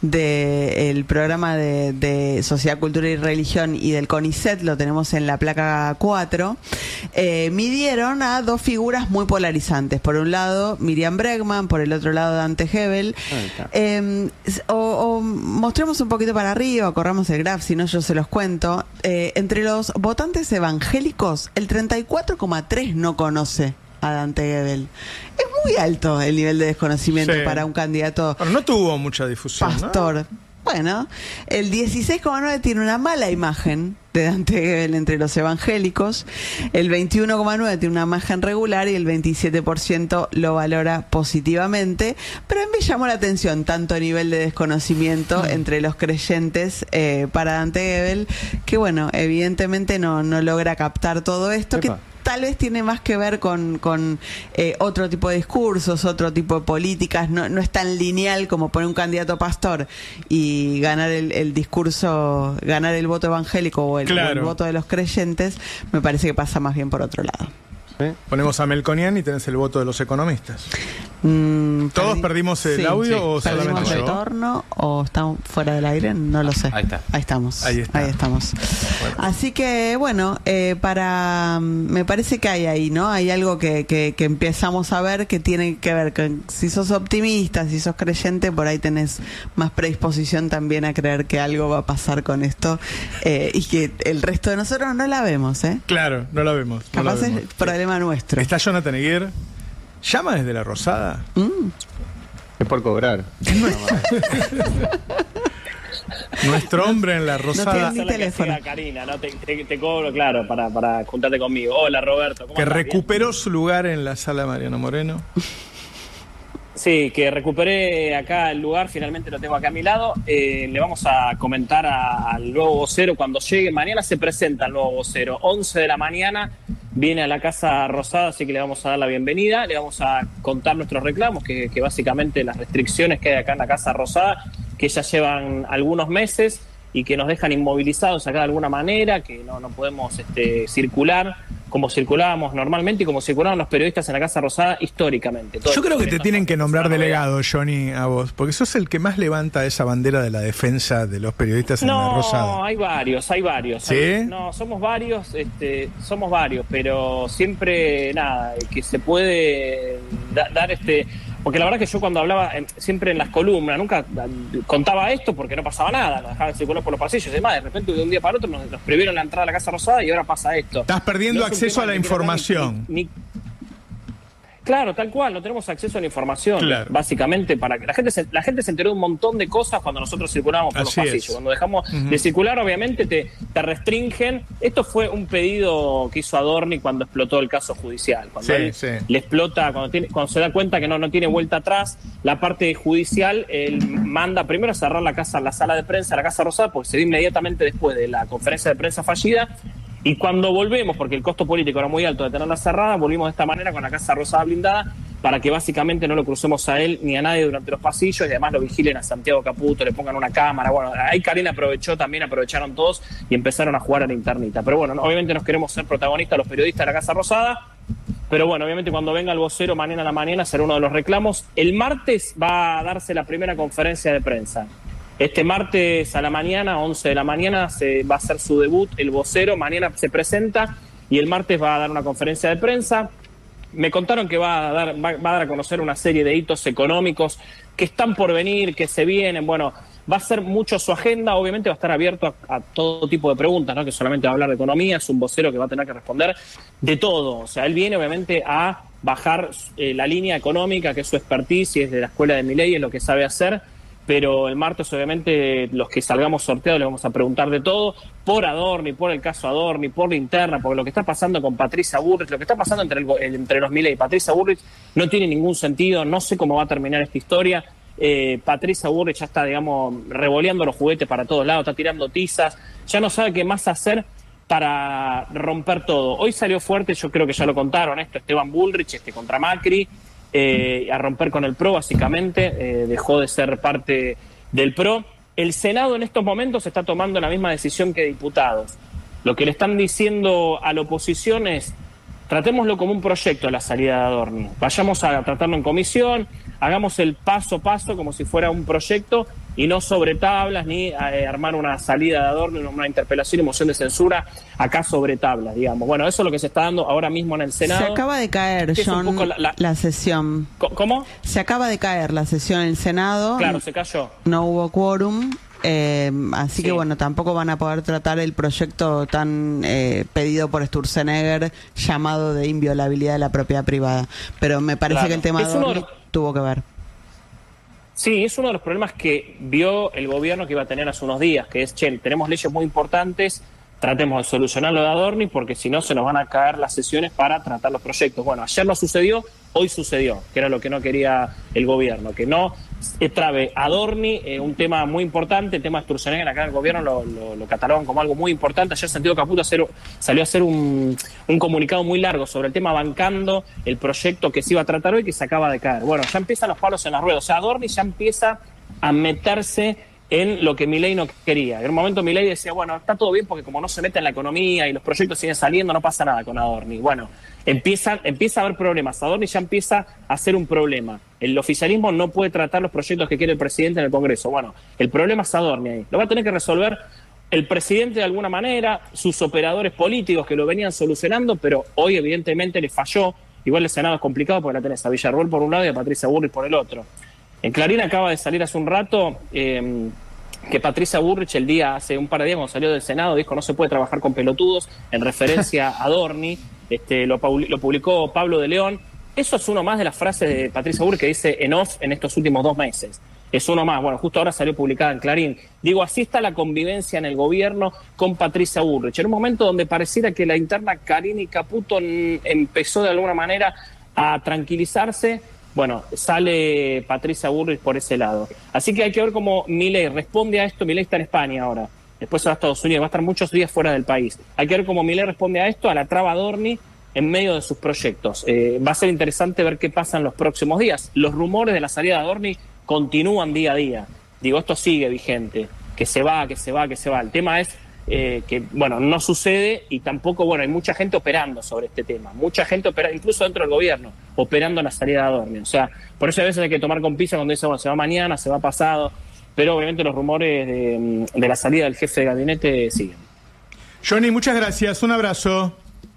de el programa de, de Sociedad, Cultura y Religión y del CONICET, lo tenemos en la placa cuatro. Eh, midieron a dos figuras muy polarizantes. Por un lado, Miriam Bregman, por el otro lado, Dante Hebel. Ahí está. Eh, o, o mostremos un poquito para arriba, corramos el graph, si no yo se los cuento. Eh, entre los votantes evangélicos, el treinta y cuatro coma tres no conoce a Dante Hebel. Es muy alto el nivel de desconocimiento Sí. para un candidato Bueno, no tuvo mucha difusión, ¿no? pastor. Bueno, el dieciséis coma nueve tiene una mala imagen de Dante Hebel entre los evangélicos, el veintiuno coma nueve tiene una imagen regular y el veintisiete por ciento lo valora positivamente, pero a mí me llamó la atención tanto nivel de desconocimiento entre los creyentes eh, para Dante Hebel, que bueno, evidentemente no, no logra captar todo esto, que Epa. tal vez tiene más que ver con, con eh, otro tipo de discursos, otro tipo de políticas, no, no es tan lineal como poner un candidato pastor y ganar el, el discurso, ganar el voto evangélico o el, Claro. o el voto de los creyentes, me parece que pasa más bien por otro lado. ¿Eh? Ponemos a Melconian y tenés el voto de los economistas. Mm, ¿Todos perdi- perdimos el audio o ¿Perdimos solamente yo? retorno o estamos fuera del aire? No lo sé. Ahí está. Ahí estamos. Ahí está. estamos. Así que, bueno, eh, para me parece que hay ahí, ¿no? Hay algo que, que, que empezamos a ver que tiene que ver con si sos optimista, si sos creyente, por ahí tenés más predisposición también a creer que algo va a pasar con esto eh, y que el resto de nosotros no la vemos, ¿eh? Claro, no la vemos. no la Capaz es vemos. problema nuestro. Está Jonathan Eguer. ¿Llama desde la Rosada? Mm. Es por cobrar. Nuestro hombre en la Rosada. tiene ni Esa es la que teléfono. hacía Karina, ¿no? Te, te- te cobro, claro, para, para juntarte conmigo. Hola, Roberto. ¿Cómo Que andás? ¿Bien? recuperó su lugar en la sala Mariano Moreno. Sí, que recuperé acá el lugar, finalmente lo tengo acá a mi lado. Eh, le vamos a comentar a- al nuevo vocero cuando llegue. Mañana se presenta el nuevo vocero, once de la mañana, viene a la Casa Rosada, así que le vamos a dar la bienvenida. Le vamos a contar nuestros reclamos, que, que básicamente las restricciones que hay acá en la Casa Rosada, que ya llevan algunos meses y que nos dejan inmovilizados acá de alguna manera, que no, no podemos este, circular como circulábamos normalmente y como circulaban los periodistas en la Casa Rosada históricamente. Todo Yo el creo que te tiempo. tienen que nombrar Es una novedad. delegado, Johnny, a vos, porque sos el que más levanta esa bandera de la defensa de los periodistas en la No, Rosada. hay varios, hay varios. ¿Sí? Hay- no, somos varios, este, somos varios, pero siempre, nada, que se puede da- dar este porque la verdad que yo cuando hablaba eh, siempre en las columnas, nunca eh, contaba esto porque no pasaba nada, nos dejaban circular por los pasillos y demás, de repente de un día para otro nos, nos prohibieron la entrada a la Casa Rosada y ahora pasa esto. Estás perdiendo No es un acceso tema a la ni siquiera información. ni- ni- Claro, tal cual, no tenemos acceso a la información, Claro. básicamente, para que la gente se, la gente se enteró de un montón de cosas cuando nosotros circulábamos por Así los pasillos. es. Cuando dejamos Ujú. de circular, obviamente te, te restringen. Esto fue un pedido que hizo Adorni cuando explotó el caso judicial. Cuando Sí, él sí. le explota, cuando, tiene, cuando se da cuenta que no, no tiene vuelta atrás, la parte judicial, él manda primero a cerrar la casa, la sala de prensa, la Casa Rosada, porque se dio inmediatamente después de la conferencia de prensa fallida. Y cuando volvemos, porque el costo político era muy alto de tenerla cerrada, volvimos de esta manera con la Casa Rosada blindada para que básicamente no lo crucemos a él ni a nadie durante los pasillos y además lo vigilen a Santiago Caputo, le pongan una cámara. Bueno, ahí Karina aprovechó también, aprovecharon todos y empezaron a jugar a la internita. Pero bueno, no, obviamente nos queremos ser protagonistas los periodistas de la Casa Rosada. Pero bueno, obviamente cuando venga el vocero mañana a la mañana será uno de los reclamos. El martes va a darse la primera conferencia de prensa. Este martes a la mañana, once de la mañana, se va a hacer su debut el vocero. Mañana se presenta y el martes va a dar una conferencia de prensa. Me contaron que va a dar, va, va a dar a conocer una serie de hitos económicos que están por venir, que se vienen. Bueno, va a ser mucho su agenda. Obviamente va a estar abierto a, a todo tipo de preguntas, ¿no? Que solamente va a hablar de economía. Es un vocero que va a tener que responder de todo. O sea, él viene obviamente a bajar eh, la línea económica, que es su expertise y es de la escuela de Milei, es lo que sabe hacer. Pero el martes, obviamente, los que salgamos sorteados le vamos a preguntar de todo, por Adorni, por el caso Adorni, por la interna, porque lo que está pasando con Patricia Bullrich, lo que está pasando entre, el, entre los Milei y Patricia Bullrich no tiene ningún sentido, no sé cómo va a terminar esta historia. Eh, Patricia Bullrich ya está, digamos, revoleando los juguetes para todos lados, está tirando tizas, ya no sabe qué más hacer para romper todo. Hoy salió fuerte, yo creo que ya lo contaron esto, Esteban Bullrich este, contra Macri, Eh, a romper con el P R O, básicamente, eh, dejó de ser parte del P R O. El Senado en estos momentos está tomando la misma decisión que diputados. Lo que le están diciendo a la oposición es, tratémoslo como un proyecto la salida de Adorni. Vayamos a tratarlo en comisión, hagamos el paso a paso como si fuera un proyecto y no sobre tablas, ni eh, armar una salida de Adorni, una interpelación y moción de censura acá sobre tablas, digamos. Bueno, eso es lo que se está dando ahora mismo en el Senado. Se acaba de caer, Es un John, poco la, la- la sesión. ¿Cómo? Se acaba de caer la sesión en el Senado. Claro, se cayó. No hubo quórum. Eh, así Sí. que bueno, tampoco van a poder tratar el proyecto tan eh, pedido por Sturzenegger, llamado de inviolabilidad de la propiedad privada. Pero me parece Claro. que el tema Es de uno de Adorni los- tuvo que ver. Sí, es uno de los problemas que vio el gobierno que iba a tener hace unos días, que es, che, tenemos leyes muy importantes, tratemos de solucionarlo de Adorni, porque si no se nos van a caer las sesiones para tratar los proyectos. Bueno, ayer no sucedió, hoy sucedió, que era lo que no quería el gobierno, que no eh, trabe Adorni, eh, un tema muy importante, el tema de Sturzenegger, acá el gobierno lo, lo, lo catalogan como algo muy importante. Ayer Santiago Caputo hacer, salió a hacer un, un comunicado muy largo sobre el tema, bancando el proyecto que se iba a tratar hoy, que se acaba de caer. Bueno, ya empiezan los palos en las ruedas, o sea, Adorni ya empieza a meterse en lo que Milei no quería. En un momento Milei decía, bueno, está todo bien porque como no se mete en la economía y los proyectos siguen saliendo, no pasa nada con Adorni. Bueno, empieza, empieza a haber problemas. Adorni ya empieza a ser un problema. El oficialismo no puede tratar los proyectos que quiere el presidente en el Congreso. Bueno, el problema es Adorni ahí. Lo va a tener que resolver el presidente de alguna manera, sus operadores políticos que lo venían solucionando, pero hoy evidentemente le falló. Igual el Senado es complicado porque la tenés a Villarroel por un lado y a Patricia Bullrich por el otro. En Clarín acaba de salir hace un rato eh, que Patricia Bullrich el día, hace un par de días cuando salió del Senado, dijo no se puede trabajar con pelotudos, en referencia a Adorni, este, lo, lo publicó Pablo de León. Eso es uno más de las frases de Patricia Bullrich que dice en off en estos últimos dos meses. Es uno más, bueno, justo ahora salió publicada en Clarín. Digo, así está la convivencia en el gobierno con Patricia Bullrich. En un momento donde pareciera que la interna Karina y Caputo empezó de alguna manera a tranquilizarse, bueno, sale Patricia Bullrich por ese lado. Así que hay que ver cómo Milei responde a esto. Milei está en España ahora, después se va a Estados Unidos, va a estar muchos días fuera del país. Hay que ver cómo Milei responde a esto, a la traba Adorni en medio de sus proyectos. Eh, va a ser interesante ver qué pasa en los próximos días. Los rumores de la salida de Adorni continúan día a día. Digo, esto sigue vigente, que se va, que se va, que se va. El tema es eh, que, bueno, no sucede y tampoco, bueno, hay mucha gente operando sobre este tema. Mucha gente opera, incluso dentro del gobierno, operando la salida de Adorni. O sea, por eso a veces hay que tomar con pinzas cuando dice, bueno, se va mañana, se va pasado. Pero obviamente los rumores de, de la salida del jefe de gabinete siguen. Johnny, muchas gracias. Un abrazo.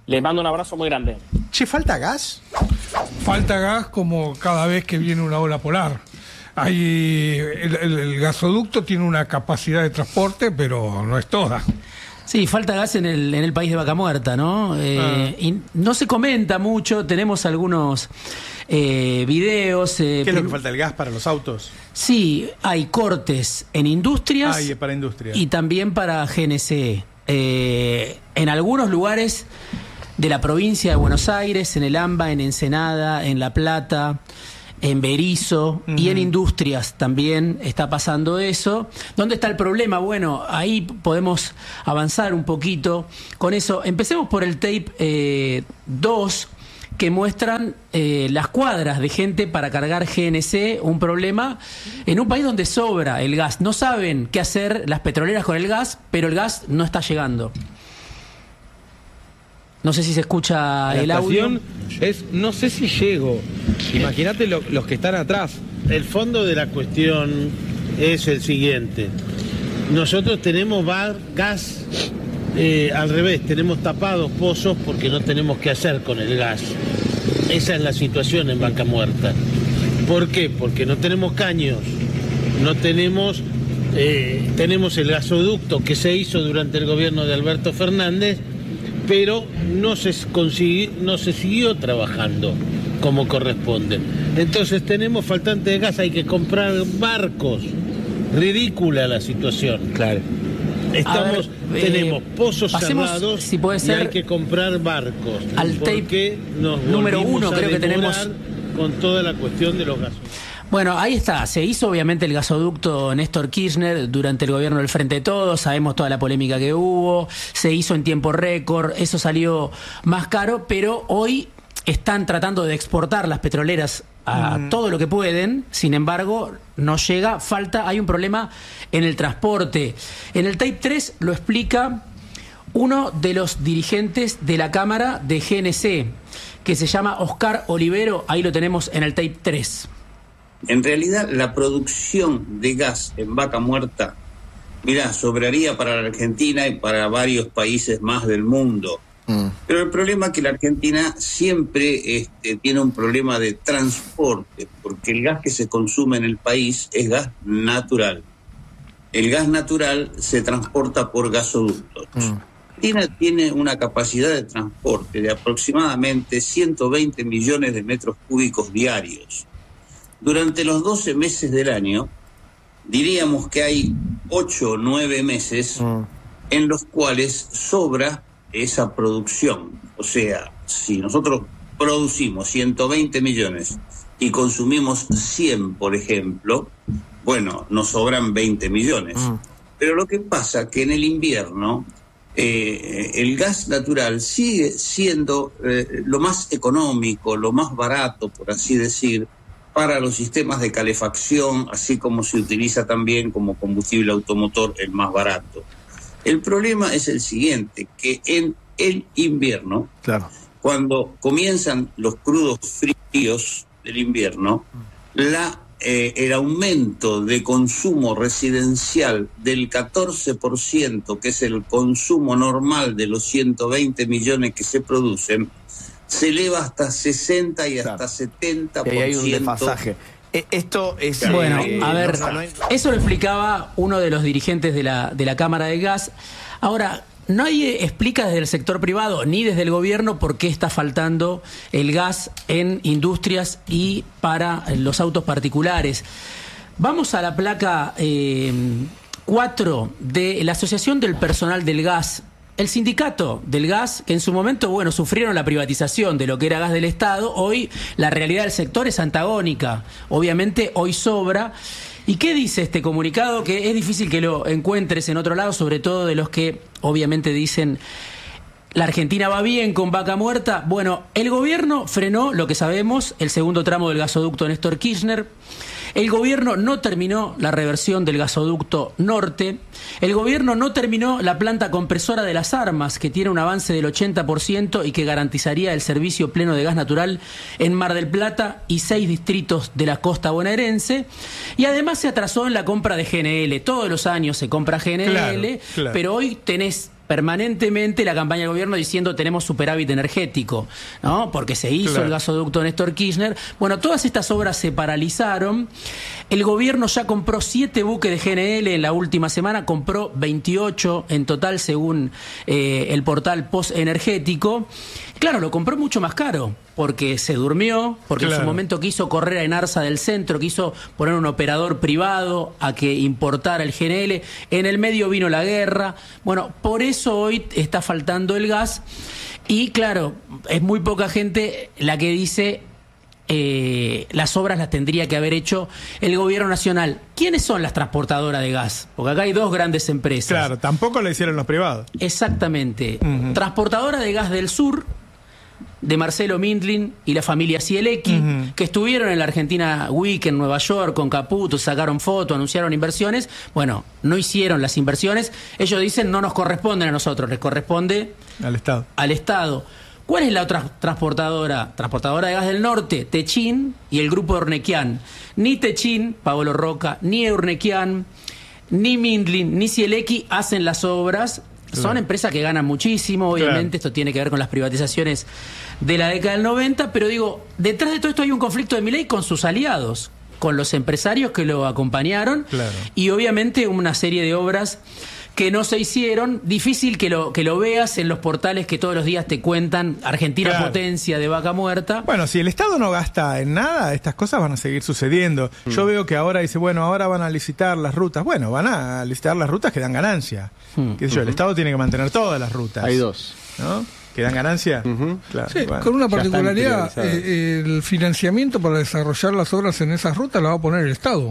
Les mando un abrazo muy grande. Che, ¿falta gas? Falta gas como cada vez que viene una ola polar. Hay, el, el, el gasoducto tiene una capacidad de transporte, pero no es toda. Sí, falta gas en el, en el país de Vaca Muerta, ¿no? Eh, Ah. Y no se comenta mucho, tenemos algunos eh, videos. Eh, ¿Qué es lo prim- que falta? ¿El gas para los autos? Sí, hay cortes en industrias Ah, y para industria. y también para G N C. Eh, en algunos lugares de la provincia de Buenos Aires, en el AMBA, en Ensenada, en La Plata, en Berizo y en industrias también está pasando eso. ¿Dónde está el problema? Bueno, ahí podemos avanzar un poquito con eso. Empecemos por el tape dos, que muestran eh, las cuadras de gente para cargar G N C, un problema en un país donde sobra el gas. No saben qué hacer las petroleras con el gas, pero el gas no está llegando. No sé si se escucha La el audio. estación es, no sé si llego. Imagínate lo- los que están atrás. El fondo de la cuestión es el siguiente. Nosotros tenemos bar, gas, eh, al revés, tenemos tapados pozos porque no tenemos qué hacer con el gas. Esa es la situación en Vaca Muerta. ¿Por qué? Porque no tenemos caños, no tenemos, eh, tenemos el gasoducto que se hizo durante el gobierno de Alberto Fernández, pero no se, consiguió, no se siguió trabajando como corresponde. Entonces tenemos faltante de gas, hay que comprar barcos. Ridícula la situación. Claro. Estamos, A ver, tenemos eh, pozos pasemos, cerrados si puede y ser, hay que comprar barcos. al tape porque nos número volvimos uno, a creo que demorar tenemos. con toda la cuestión de los gasos. Bueno, ahí está. Se hizo obviamente el gasoducto Néstor Kirchner durante el gobierno del Frente de Todos. Sabemos toda la polémica que hubo. Se hizo en tiempo récord. Eso salió más caro, pero hoy están tratando de exportar las petroleras a mm. todo lo que pueden. Sin embargo, no llega. Falta, hay un problema en el transporte. En el tape tres lo explica uno de los dirigentes de la Cámara de G N C, que se llama Oscar Olivero. Ahí lo tenemos en el tape tres. En realidad, la producción de gas en Vaca Muerta, mirá, sobraría para la Argentina y para varios países más del mundo. Mm. Pero el problema es que la Argentina siempre este, tiene un problema de transporte, porque el gas que se consume en el país es gas natural. El gas natural se transporta por gasoductos. Mm. Argentina tiene una capacidad de transporte de aproximadamente ciento veinte millones de metros cúbicos diarios. Durante los doce meses del año, diríamos que hay ocho o nueve meses mm. en los cuales sobra esa producción. O sea, si nosotros producimos ciento veinte millones y consumimos cien, por ejemplo, bueno, nos sobran veinte millones. Mm. Pero lo que pasa es que en el invierno eh, el gas natural sigue siendo eh, lo más económico, lo más barato, por así decir, para los sistemas de calefacción, así como se utiliza también como combustible automotor el más barato. El problema es el siguiente, que en el invierno, claro, cuando comienzan los crudos fríos del invierno, la, eh, el aumento de consumo residencial del catorce por ciento, que es el consumo normal de los ciento veinte millones que se producen, se eleva hasta sesenta y hasta claro. setenta por ciento. Y hay un desfasaje. Esto es... Bueno, eh, a ver, no, no hay... eso lo explicaba uno de los dirigentes de la, de la Cámara de Gas. Ahora, nadie explica desde el sector privado ni desde el gobierno por qué está faltando el gas en industrias y para los autos particulares. Vamos a la placa eh, cuatro de la Asociación del Personal del Gas. El sindicato del gas, que en su momento, bueno, sufrieron la privatización de lo que era gas del Estado, hoy la realidad del sector es antagónica. Obviamente hoy sobra. ¿Y qué dice este comunicado? Que es difícil que lo encuentres en otro lado, sobre todo de los que obviamente dicen la Argentina va bien con Vaca Muerta. Bueno, el gobierno frenó, lo que sabemos, el segundo tramo del gasoducto Néstor Kirchner. El gobierno no terminó la reversión del gasoducto norte. El gobierno no terminó la planta compresora de Las Armas, que tiene un avance del ochenta por ciento y que garantizaría el servicio pleno de gas natural en Mar del Plata y seis distritos de la costa bonaerense. Y además se atrasó en la compra de G N L. Todos los años se compra G N L, claro, claro. Pero hoy tenés permanentemente la campaña del gobierno diciendo tenemos superávit energético, ¿no? Porque se hizo Claro. el gasoducto Néstor Kirchner. Bueno, todas estas obras se paralizaron. El gobierno ya compró siete buques de G N L en la última semana, compró veintiocho en total según eh, el portal Post Energético. Claro, lo compró mucho más caro, porque se durmió, porque Claro. en su momento quiso correr a Enarsa del Centro, quiso poner un operador privado a que importara el G N L. En el medio vino la guerra. Bueno, por eso hoy está faltando el gas. Y claro, es muy poca gente la que dice eh, las obras las tendría que haber hecho el gobierno nacional. ¿Quiénes son las transportadoras de gas? Porque acá hay dos grandes empresas. Claro, tampoco lo hicieron los privados. Exactamente. Ujú. Transportadora de gas del sur, de Marcelo Mindlin y la familia Cielecki, Ujú. que estuvieron en la Argentina Week en Nueva York con Caputo, sacaron fotos, anunciaron inversiones. Bueno, no hicieron las inversiones. Ellos dicen no nos corresponden a nosotros, les corresponde Al Estado. al Estado. ¿Cuál es la otra transportadora? Transportadora de gas del norte, Techin y el grupo Urnequian. Ni Techin, Paolo Roca, ni Urnequian, ni Mindlin, ni Cielecki hacen las obras. Son Claro. empresas que ganan muchísimo, obviamente. Claro. Esto tiene que ver con las privatizaciones de la década del noventa, pero digo, detrás de todo esto hay un conflicto de Milei con sus aliados, con los empresarios que lo acompañaron, Claro. y obviamente una serie de obras que no se hicieron. Difícil que lo que lo veas en los portales que todos los días te cuentan Argentina Claro. potencia de vaca muerta. Bueno, si el Estado no gasta en nada, estas cosas van a seguir sucediendo. Mm. Yo veo que ahora dice, bueno, ahora van a licitar las rutas. Bueno, van a licitar las rutas que dan ganancia. Mm. ¿Qué sé yo? El Estado tiene que mantener todas las rutas. Hay dos. ¿No? ¿Que dan ganancia? Ujú. Claro. Sí, bueno. con una ya están particularidad, priorizadas. eh, el financiamiento para desarrollar las obras en esas rutas lo va a poner el Estado.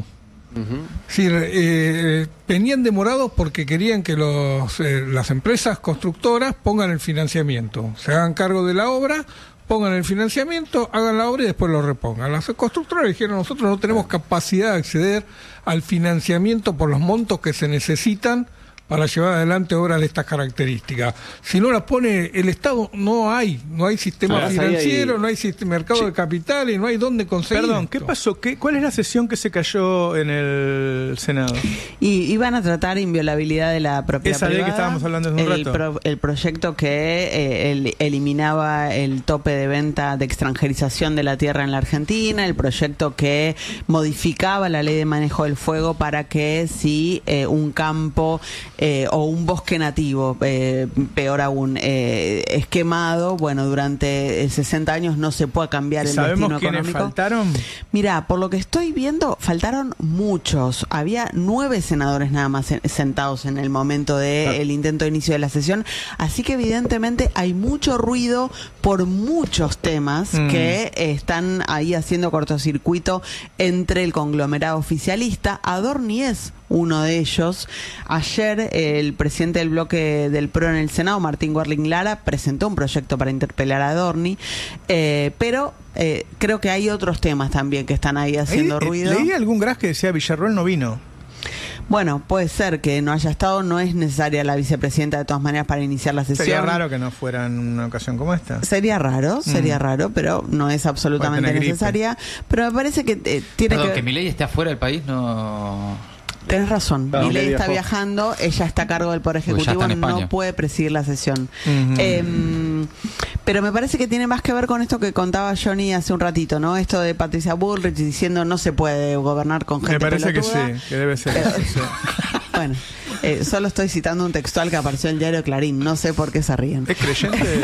Es decir, eh, venían demorados porque querían que los, eh, las empresas constructoras pongan el financiamiento, se hagan cargo de la obra, pongan el financiamiento, hagan la obra y después lo repongan. Las constructoras dijeron, nosotros no tenemos capacidad de acceder al financiamiento por los montos que se necesitan para llevar adelante obras de estas características. Si no las pone el Estado, no hay, no hay sistema Además, ahí financiero, hay- no hay sistema, mercado Sí. de capitales, no hay dónde conseguir. Perdón, ¿qué esto. pasó? ¿Qué, ¿Cuál es la sesión que se cayó en el Senado? Y iban a tratar inviolabilidad de la propiedad Esa ley que privada, estábamos hablando hace un el, rato. pro- el proyecto que eh, el- eliminaba el tope de venta de extranjerización de la tierra en la Argentina, el proyecto que modificaba la ley de manejo del fuego para que si eh, un campo eh, o un bosque nativo, eh, peor aún, eh, es quemado, bueno, durante sesenta años no se puede cambiar el ¿Sabemos destino quiénes económico. faltaron? Mira, por lo que estoy viendo, faltaron muchos. Había nueve senadores nada más en- sentados en el momento del intento de inicio de la sesión. Así que evidentemente hay mucho ruido por muchos temas Mm. que eh, están ahí haciendo cortocircuito entre el conglomerado oficialista. Adorni es uno de ellos. Ayer eh, el presidente del bloque del P R O en el Senado, Martín Werling Lara, presentó un proyecto para interpelar a Adorni, eh, pero eh, creo que hay otros temas también que están ahí haciendo Ahí, eh, ruido. Leí algún gras que decía Villarroel no vino. Bueno, puede ser que no haya estado, no es necesaria la vicepresidenta de todas maneras para iniciar la sesión. Sería raro que no fuera en una ocasión como esta. Sería raro, sería Mm. raro, pero no es absolutamente Puede tener gripe. necesaria. Pero me parece que eh, tiene Perdón, que... que Milei esté afuera del país no... Tenés razón, Claro, Milei que está viajó. viajando, ella está a cargo del Poder Porque ya Ejecutivo, está en no España. puede presidir la sesión. Ujú. Em, pero me parece que tiene más que ver con esto que contaba Johnny hace un ratito, ¿no? Esto de Patricia Bullrich diciendo no se puede gobernar con gente Me parece que pelotuda. sí, que debe ser eso. sí. Bueno, eh, solo estoy citando un textual que apareció en el diario Clarín, no sé por qué se ríen. ¿Es creyente?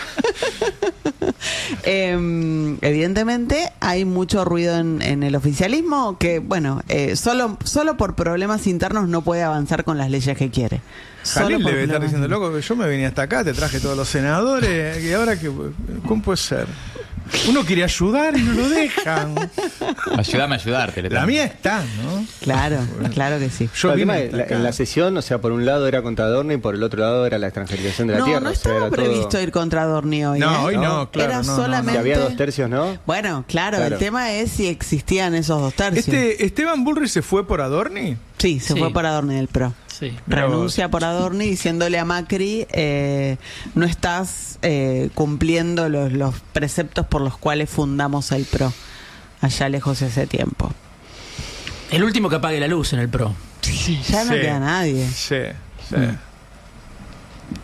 Eh, evidentemente hay mucho ruido en, en el oficialismo que, bueno, eh, solo, solo por problemas internos no puede avanzar con las leyes que quiere. Solo Jalil por debe estar problemas- diciendo, loco, que yo me venía hasta acá, te traje todos los senadores, y ahora que, ¿cómo puede ser? Uno quiere ayudar y no lo dejan. Ayúdame a ayudarte. le La tengo. mía está, ¿no? Claro, claro que sí. Yo el tema vine de hasta la- acá. en la sesión, o sea, por un lado era contra Adorno y por el otro lado era la extranjerización de la No, tierra. no o sea, estaba era todo- previsto ir contra Adorni hoy. No, ¿eh? hoy no, ¿no? claro. Era no, no, no. solamente- Si había dos tercios, ¿no? Bueno, claro, Claro. el tema es si existían esos dos tercios. Este, ¿Esteban Bullrich se fue por Adorni? Sí, se Sí. fue por Adorni del P R O. Sí. Mira vos. Renuncia por Adorni diciéndole a Macri, eh, no estás eh, cumpliendo los, los preceptos por los cuales fundamos el P R O, allá lejos ese tiempo. El último que apague la luz en el P R O. Ya no Sí. queda nadie. Sí, sí. Mm.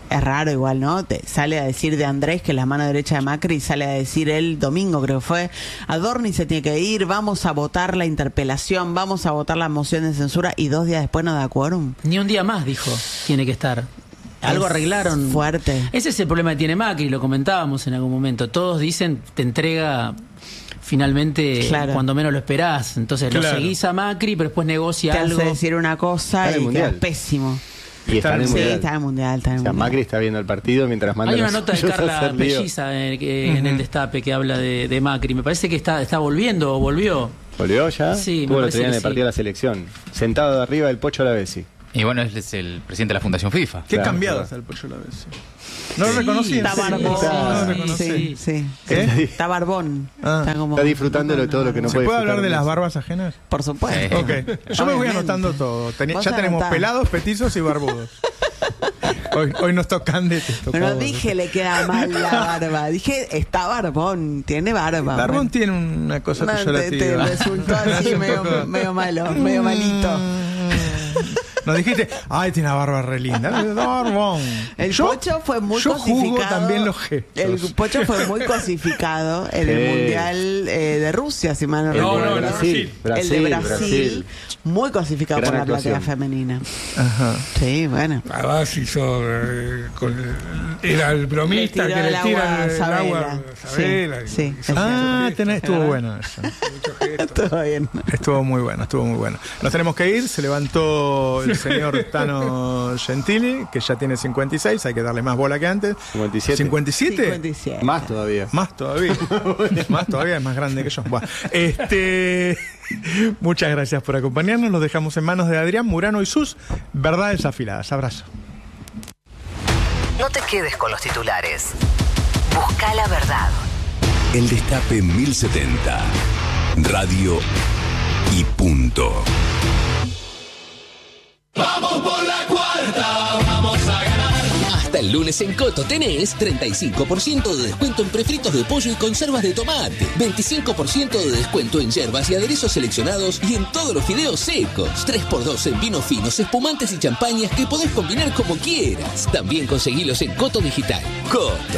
Es raro igual, ¿no? Te sale a decir de Andrés, que es la mano derecha de Macri, sale a decir el domingo, creo que fue, Adorni se tiene que ir, vamos a votar la interpelación, vamos a votar la moción de censura, y dos días después no da quórum. Ni un día más, dijo, tiene que estar. Algo Es arreglaron. Fuerte. Ese es el problema que tiene Macri, lo comentábamos en algún momento. Todos dicen, te entrega finalmente Claro. cuando menos lo esperás. Entonces lo Claro. seguís a Macri, pero después negocia Te algo. hace decir una cosa Está en el y queda Mundial. pésimo. Y está en el Sí, Mundial. está en el Mundial, está en O el sea, Mundial. Macri está viendo el partido mientras manda Hay una los nota de suyos a Carla hacer lío. Pelliza eh, que- en el Destape que habla de, de Macri. Me parece que está, está volviendo o volvió. ¿Volvió ya? Sí, me Estuvo el parece otro día en que el partido de la selección. Sentado de arriba del Pocho Lavesi. Y bueno, él es el presidente de la Fundación FIFA. Qué Claro, cambiado claro. está el Pocho la vez. No lo Sí, reconocí. Está en serio. barbón. No lo sí, reconocí. Sí, sí. ¿Qué? Está barbón. Ah. Está, como, Está disfrutando de todo lo que no ¿Se puede puede hablar disfrutar de las Messi. barbas ajenas? Por supuesto. Ok. Yo me voy Obviamente. anotando todo. Teni- Vos ya tenemos anotá. pelados, petizos y barbudos. Hoy, hoy nos tocan de esto. Pero no dije le queda mal la barba. Dije está barbón. Tiene barba. Barbón tiene una cosa No, te, peyorativa. te resultó así medio, medio malo, medio malito. Nos dijiste, ay, tiene una barba re linda. Barbón. El Yo- Pocho fue muy yo cosificado. juzgo también los gestos. El Pocho fue muy cosificado en el Sí. Mundial eh, de Rusia, si mal no El No, recuerdo. no, de no, Brasil. El de Brasil, Brasil. muy cosificado Gran por la actuación. platea femenina. Ajá. Sí, bueno. Además hizo eh, con el- era el bromista Le que tiró le el tira agua a el, el Sabela. agua a Sí, Sabela. y- sí, y es hizo Ah, mucho tenés, gesto, estuvo bueno eso. mucho gesto. Todo bien. Estuvo muy bueno, estuvo muy bueno. Nos tenemos que ir, se levantó el señor Tano Gentili, que ya tiene cincuenta y seis, hay que darle más bola que antes. cincuenta y siete. ¿cincuenta y siete? cincuenta y siete. Más todavía. Más todavía. Más todavía, es más grande que yo. Bueno, este, muchas gracias por acompañarnos. Los dejamos en manos de Adrián Murano y sus verdades afiladas. Abrazo. No te quedes con los titulares. Busca la verdad. El Destape mil setenta. Radio y punto. Vamos por la cuarta, vamos a ganar. Hasta el lunes en Coto tenés treinta y cinco por ciento de descuento en prefritos de pollo y conservas de tomate, veinticinco por ciento de descuento en yerbas y aderezos seleccionados y en todos los fideos secos, tres por dos en vinos finos, espumantes y champañas que podés combinar como quieras. También conseguilos en Coto Digital. Coto.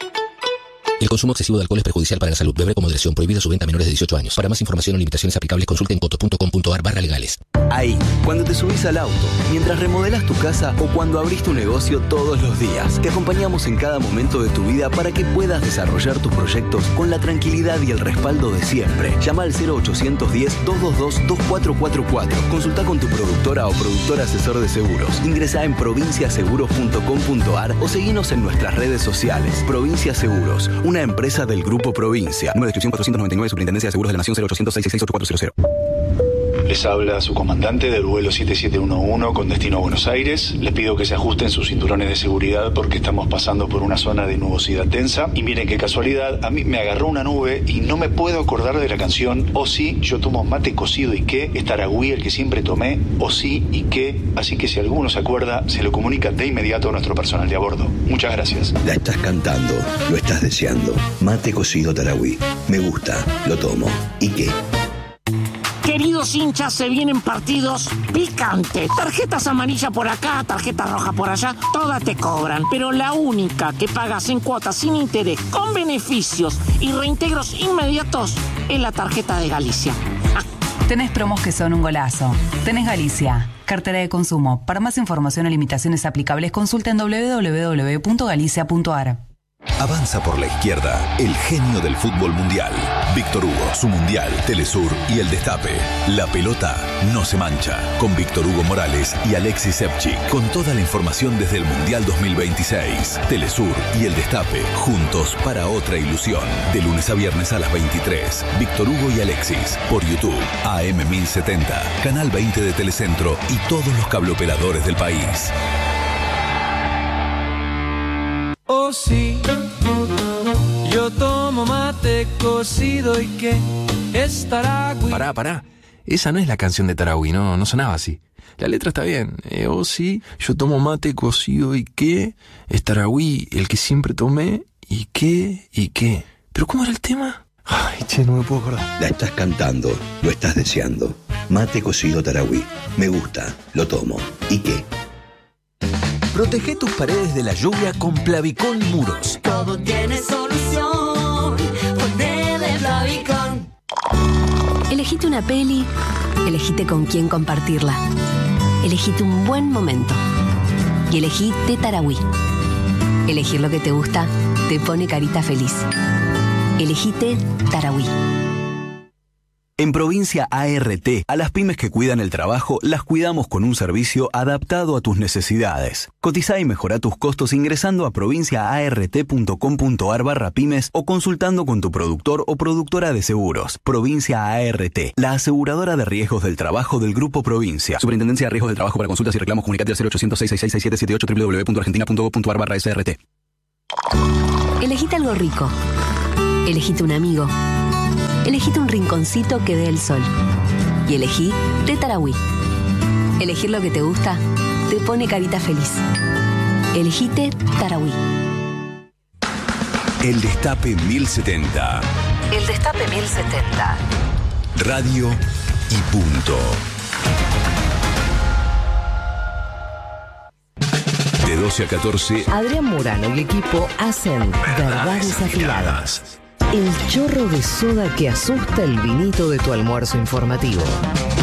El consumo excesivo de alcohol es perjudicial para la salud. Beber con moderación. Prohibida su venta a menores de dieciocho años. Para más información o limitaciones aplicables, consulte en coto punto com punto ar barra legales. Ahí, cuando te subís al auto, mientras remodelas tu casa o cuando abrís tu negocio todos los días, te acompañamos en cada momento de tu vida para que puedas desarrollar tus proyectos con la tranquilidad y el respaldo de siempre. Llama al cero ochocientos diez, doscientos veintidós, veinticuatro cuarenta y cuatro. Consulta con tu productora o productor asesor de seguros. Ingresa en provincia seguros punto com punto ar o seguinos en nuestras redes sociales. Provincia Seguros, una empresa del Grupo Provincia. Número de inscripción cuatrocientos noventa y nueve, Superintendencia de Seguros de la Nación, cero ochocientos, seiscientos sesenta y seis, ochenta y cuatro cero. Les habla su comandante del vuelo siete siete uno uno con destino a Buenos Aires. Les pido que se ajusten sus cinturones de seguridad porque estamos pasando por una zona de nubosidad densa. Y miren qué casualidad, a mí me agarró una nube y no me puedo acordar de la canción O sí, yo tomo mate cocido y qué, es Taragüí el que siempre tomé, O sí y qué. Así que si alguno se acuerda, se lo comunica de inmediato a nuestro personal de a bordo. Muchas gracias. La estás cantando, lo estás deseando. Mate cocido Taragüí. Me gusta, lo tomo. ¿Y qué? Queridos hinchas, se vienen partidos picantes. Tarjetas amarillas por acá, tarjetas rojas por allá, todas te cobran. Pero la única que pagas en cuotas sin interés, con beneficios y reintegros inmediatos, es la tarjeta de Galicia. Ah. Tenés promos que son un golazo. Tenés Galicia, cartera de consumo. Para más información o limitaciones aplicables, consulta en doble u doble u doble u punto galicia punto ar. Avanza por la izquierda, el genio del fútbol mundial. Víctor Hugo, su mundial, Telesur y el Destape. La pelota no se mancha. Con Víctor Hugo Morales y Alexis Sepchi. Con toda la información desde el Mundial dos mil veintiséis. Telesur y el Destape, juntos para otra ilusión. De lunes a viernes a las veintitrés. Víctor Hugo y Alexis, por YouTube, A M mil setenta, Canal veinte de Telecentro y todos los cableoperadores del país. Oh sí, yo tomo mate cocido y que es Taragüí. Pará, pará. Esa no es la canción de Taragüí, no, no sonaba así. La letra está bien. Eh, oh sí, yo tomo mate cocido y qué es Taragüí, el que siempre tomé y qué y qué. ¿Pero cómo era el tema? Ay, che, no me puedo acordar. La estás cantando, lo estás deseando. Mate cocido Taragüí. Me gusta, lo tomo. ¿Y qué? Protege tus paredes de la lluvia con Plavicón Muros. Todo tiene solución. Ponele Plavicón. Elegite una peli, elegite con quién compartirla. Elegite un buen momento. Y elegí Té Tarahui. Elegir lo que te gusta te pone carita feliz. Elegí Té Tarahui. En Provincia A R T, a las pymes que cuidan el trabajo, las cuidamos con un servicio adaptado a tus necesidades. Cotizá y mejorá tus costos ingresando a provinciaart.com.ar barra pymes o consultando con tu productor o productora de seguros. Provincia A R T, la aseguradora de riesgos del trabajo del Grupo Provincia. Superintendencia de Riesgos del Trabajo. Para consultas y reclamos, comunicate al cero ochocientos, seis seis seis, seis siete siete ocho, doble u doble u doble u punto argentina punto gov punto ar barra S R T. Elegite algo rico. Elegite un amigo. Elegite un rinconcito que dé el sol. Y elegí Té Tarahui. Elegir lo que te gusta te pone carita feliz. Elegí Té Tarahui. El Destape mil setenta. El Destape mil setenta. Radio y punto. De doce a catorce. Adrián Murano y equipo hacen Verdades Afiladas. El chorro de soda que asusta el vinito de tu almuerzo informativo.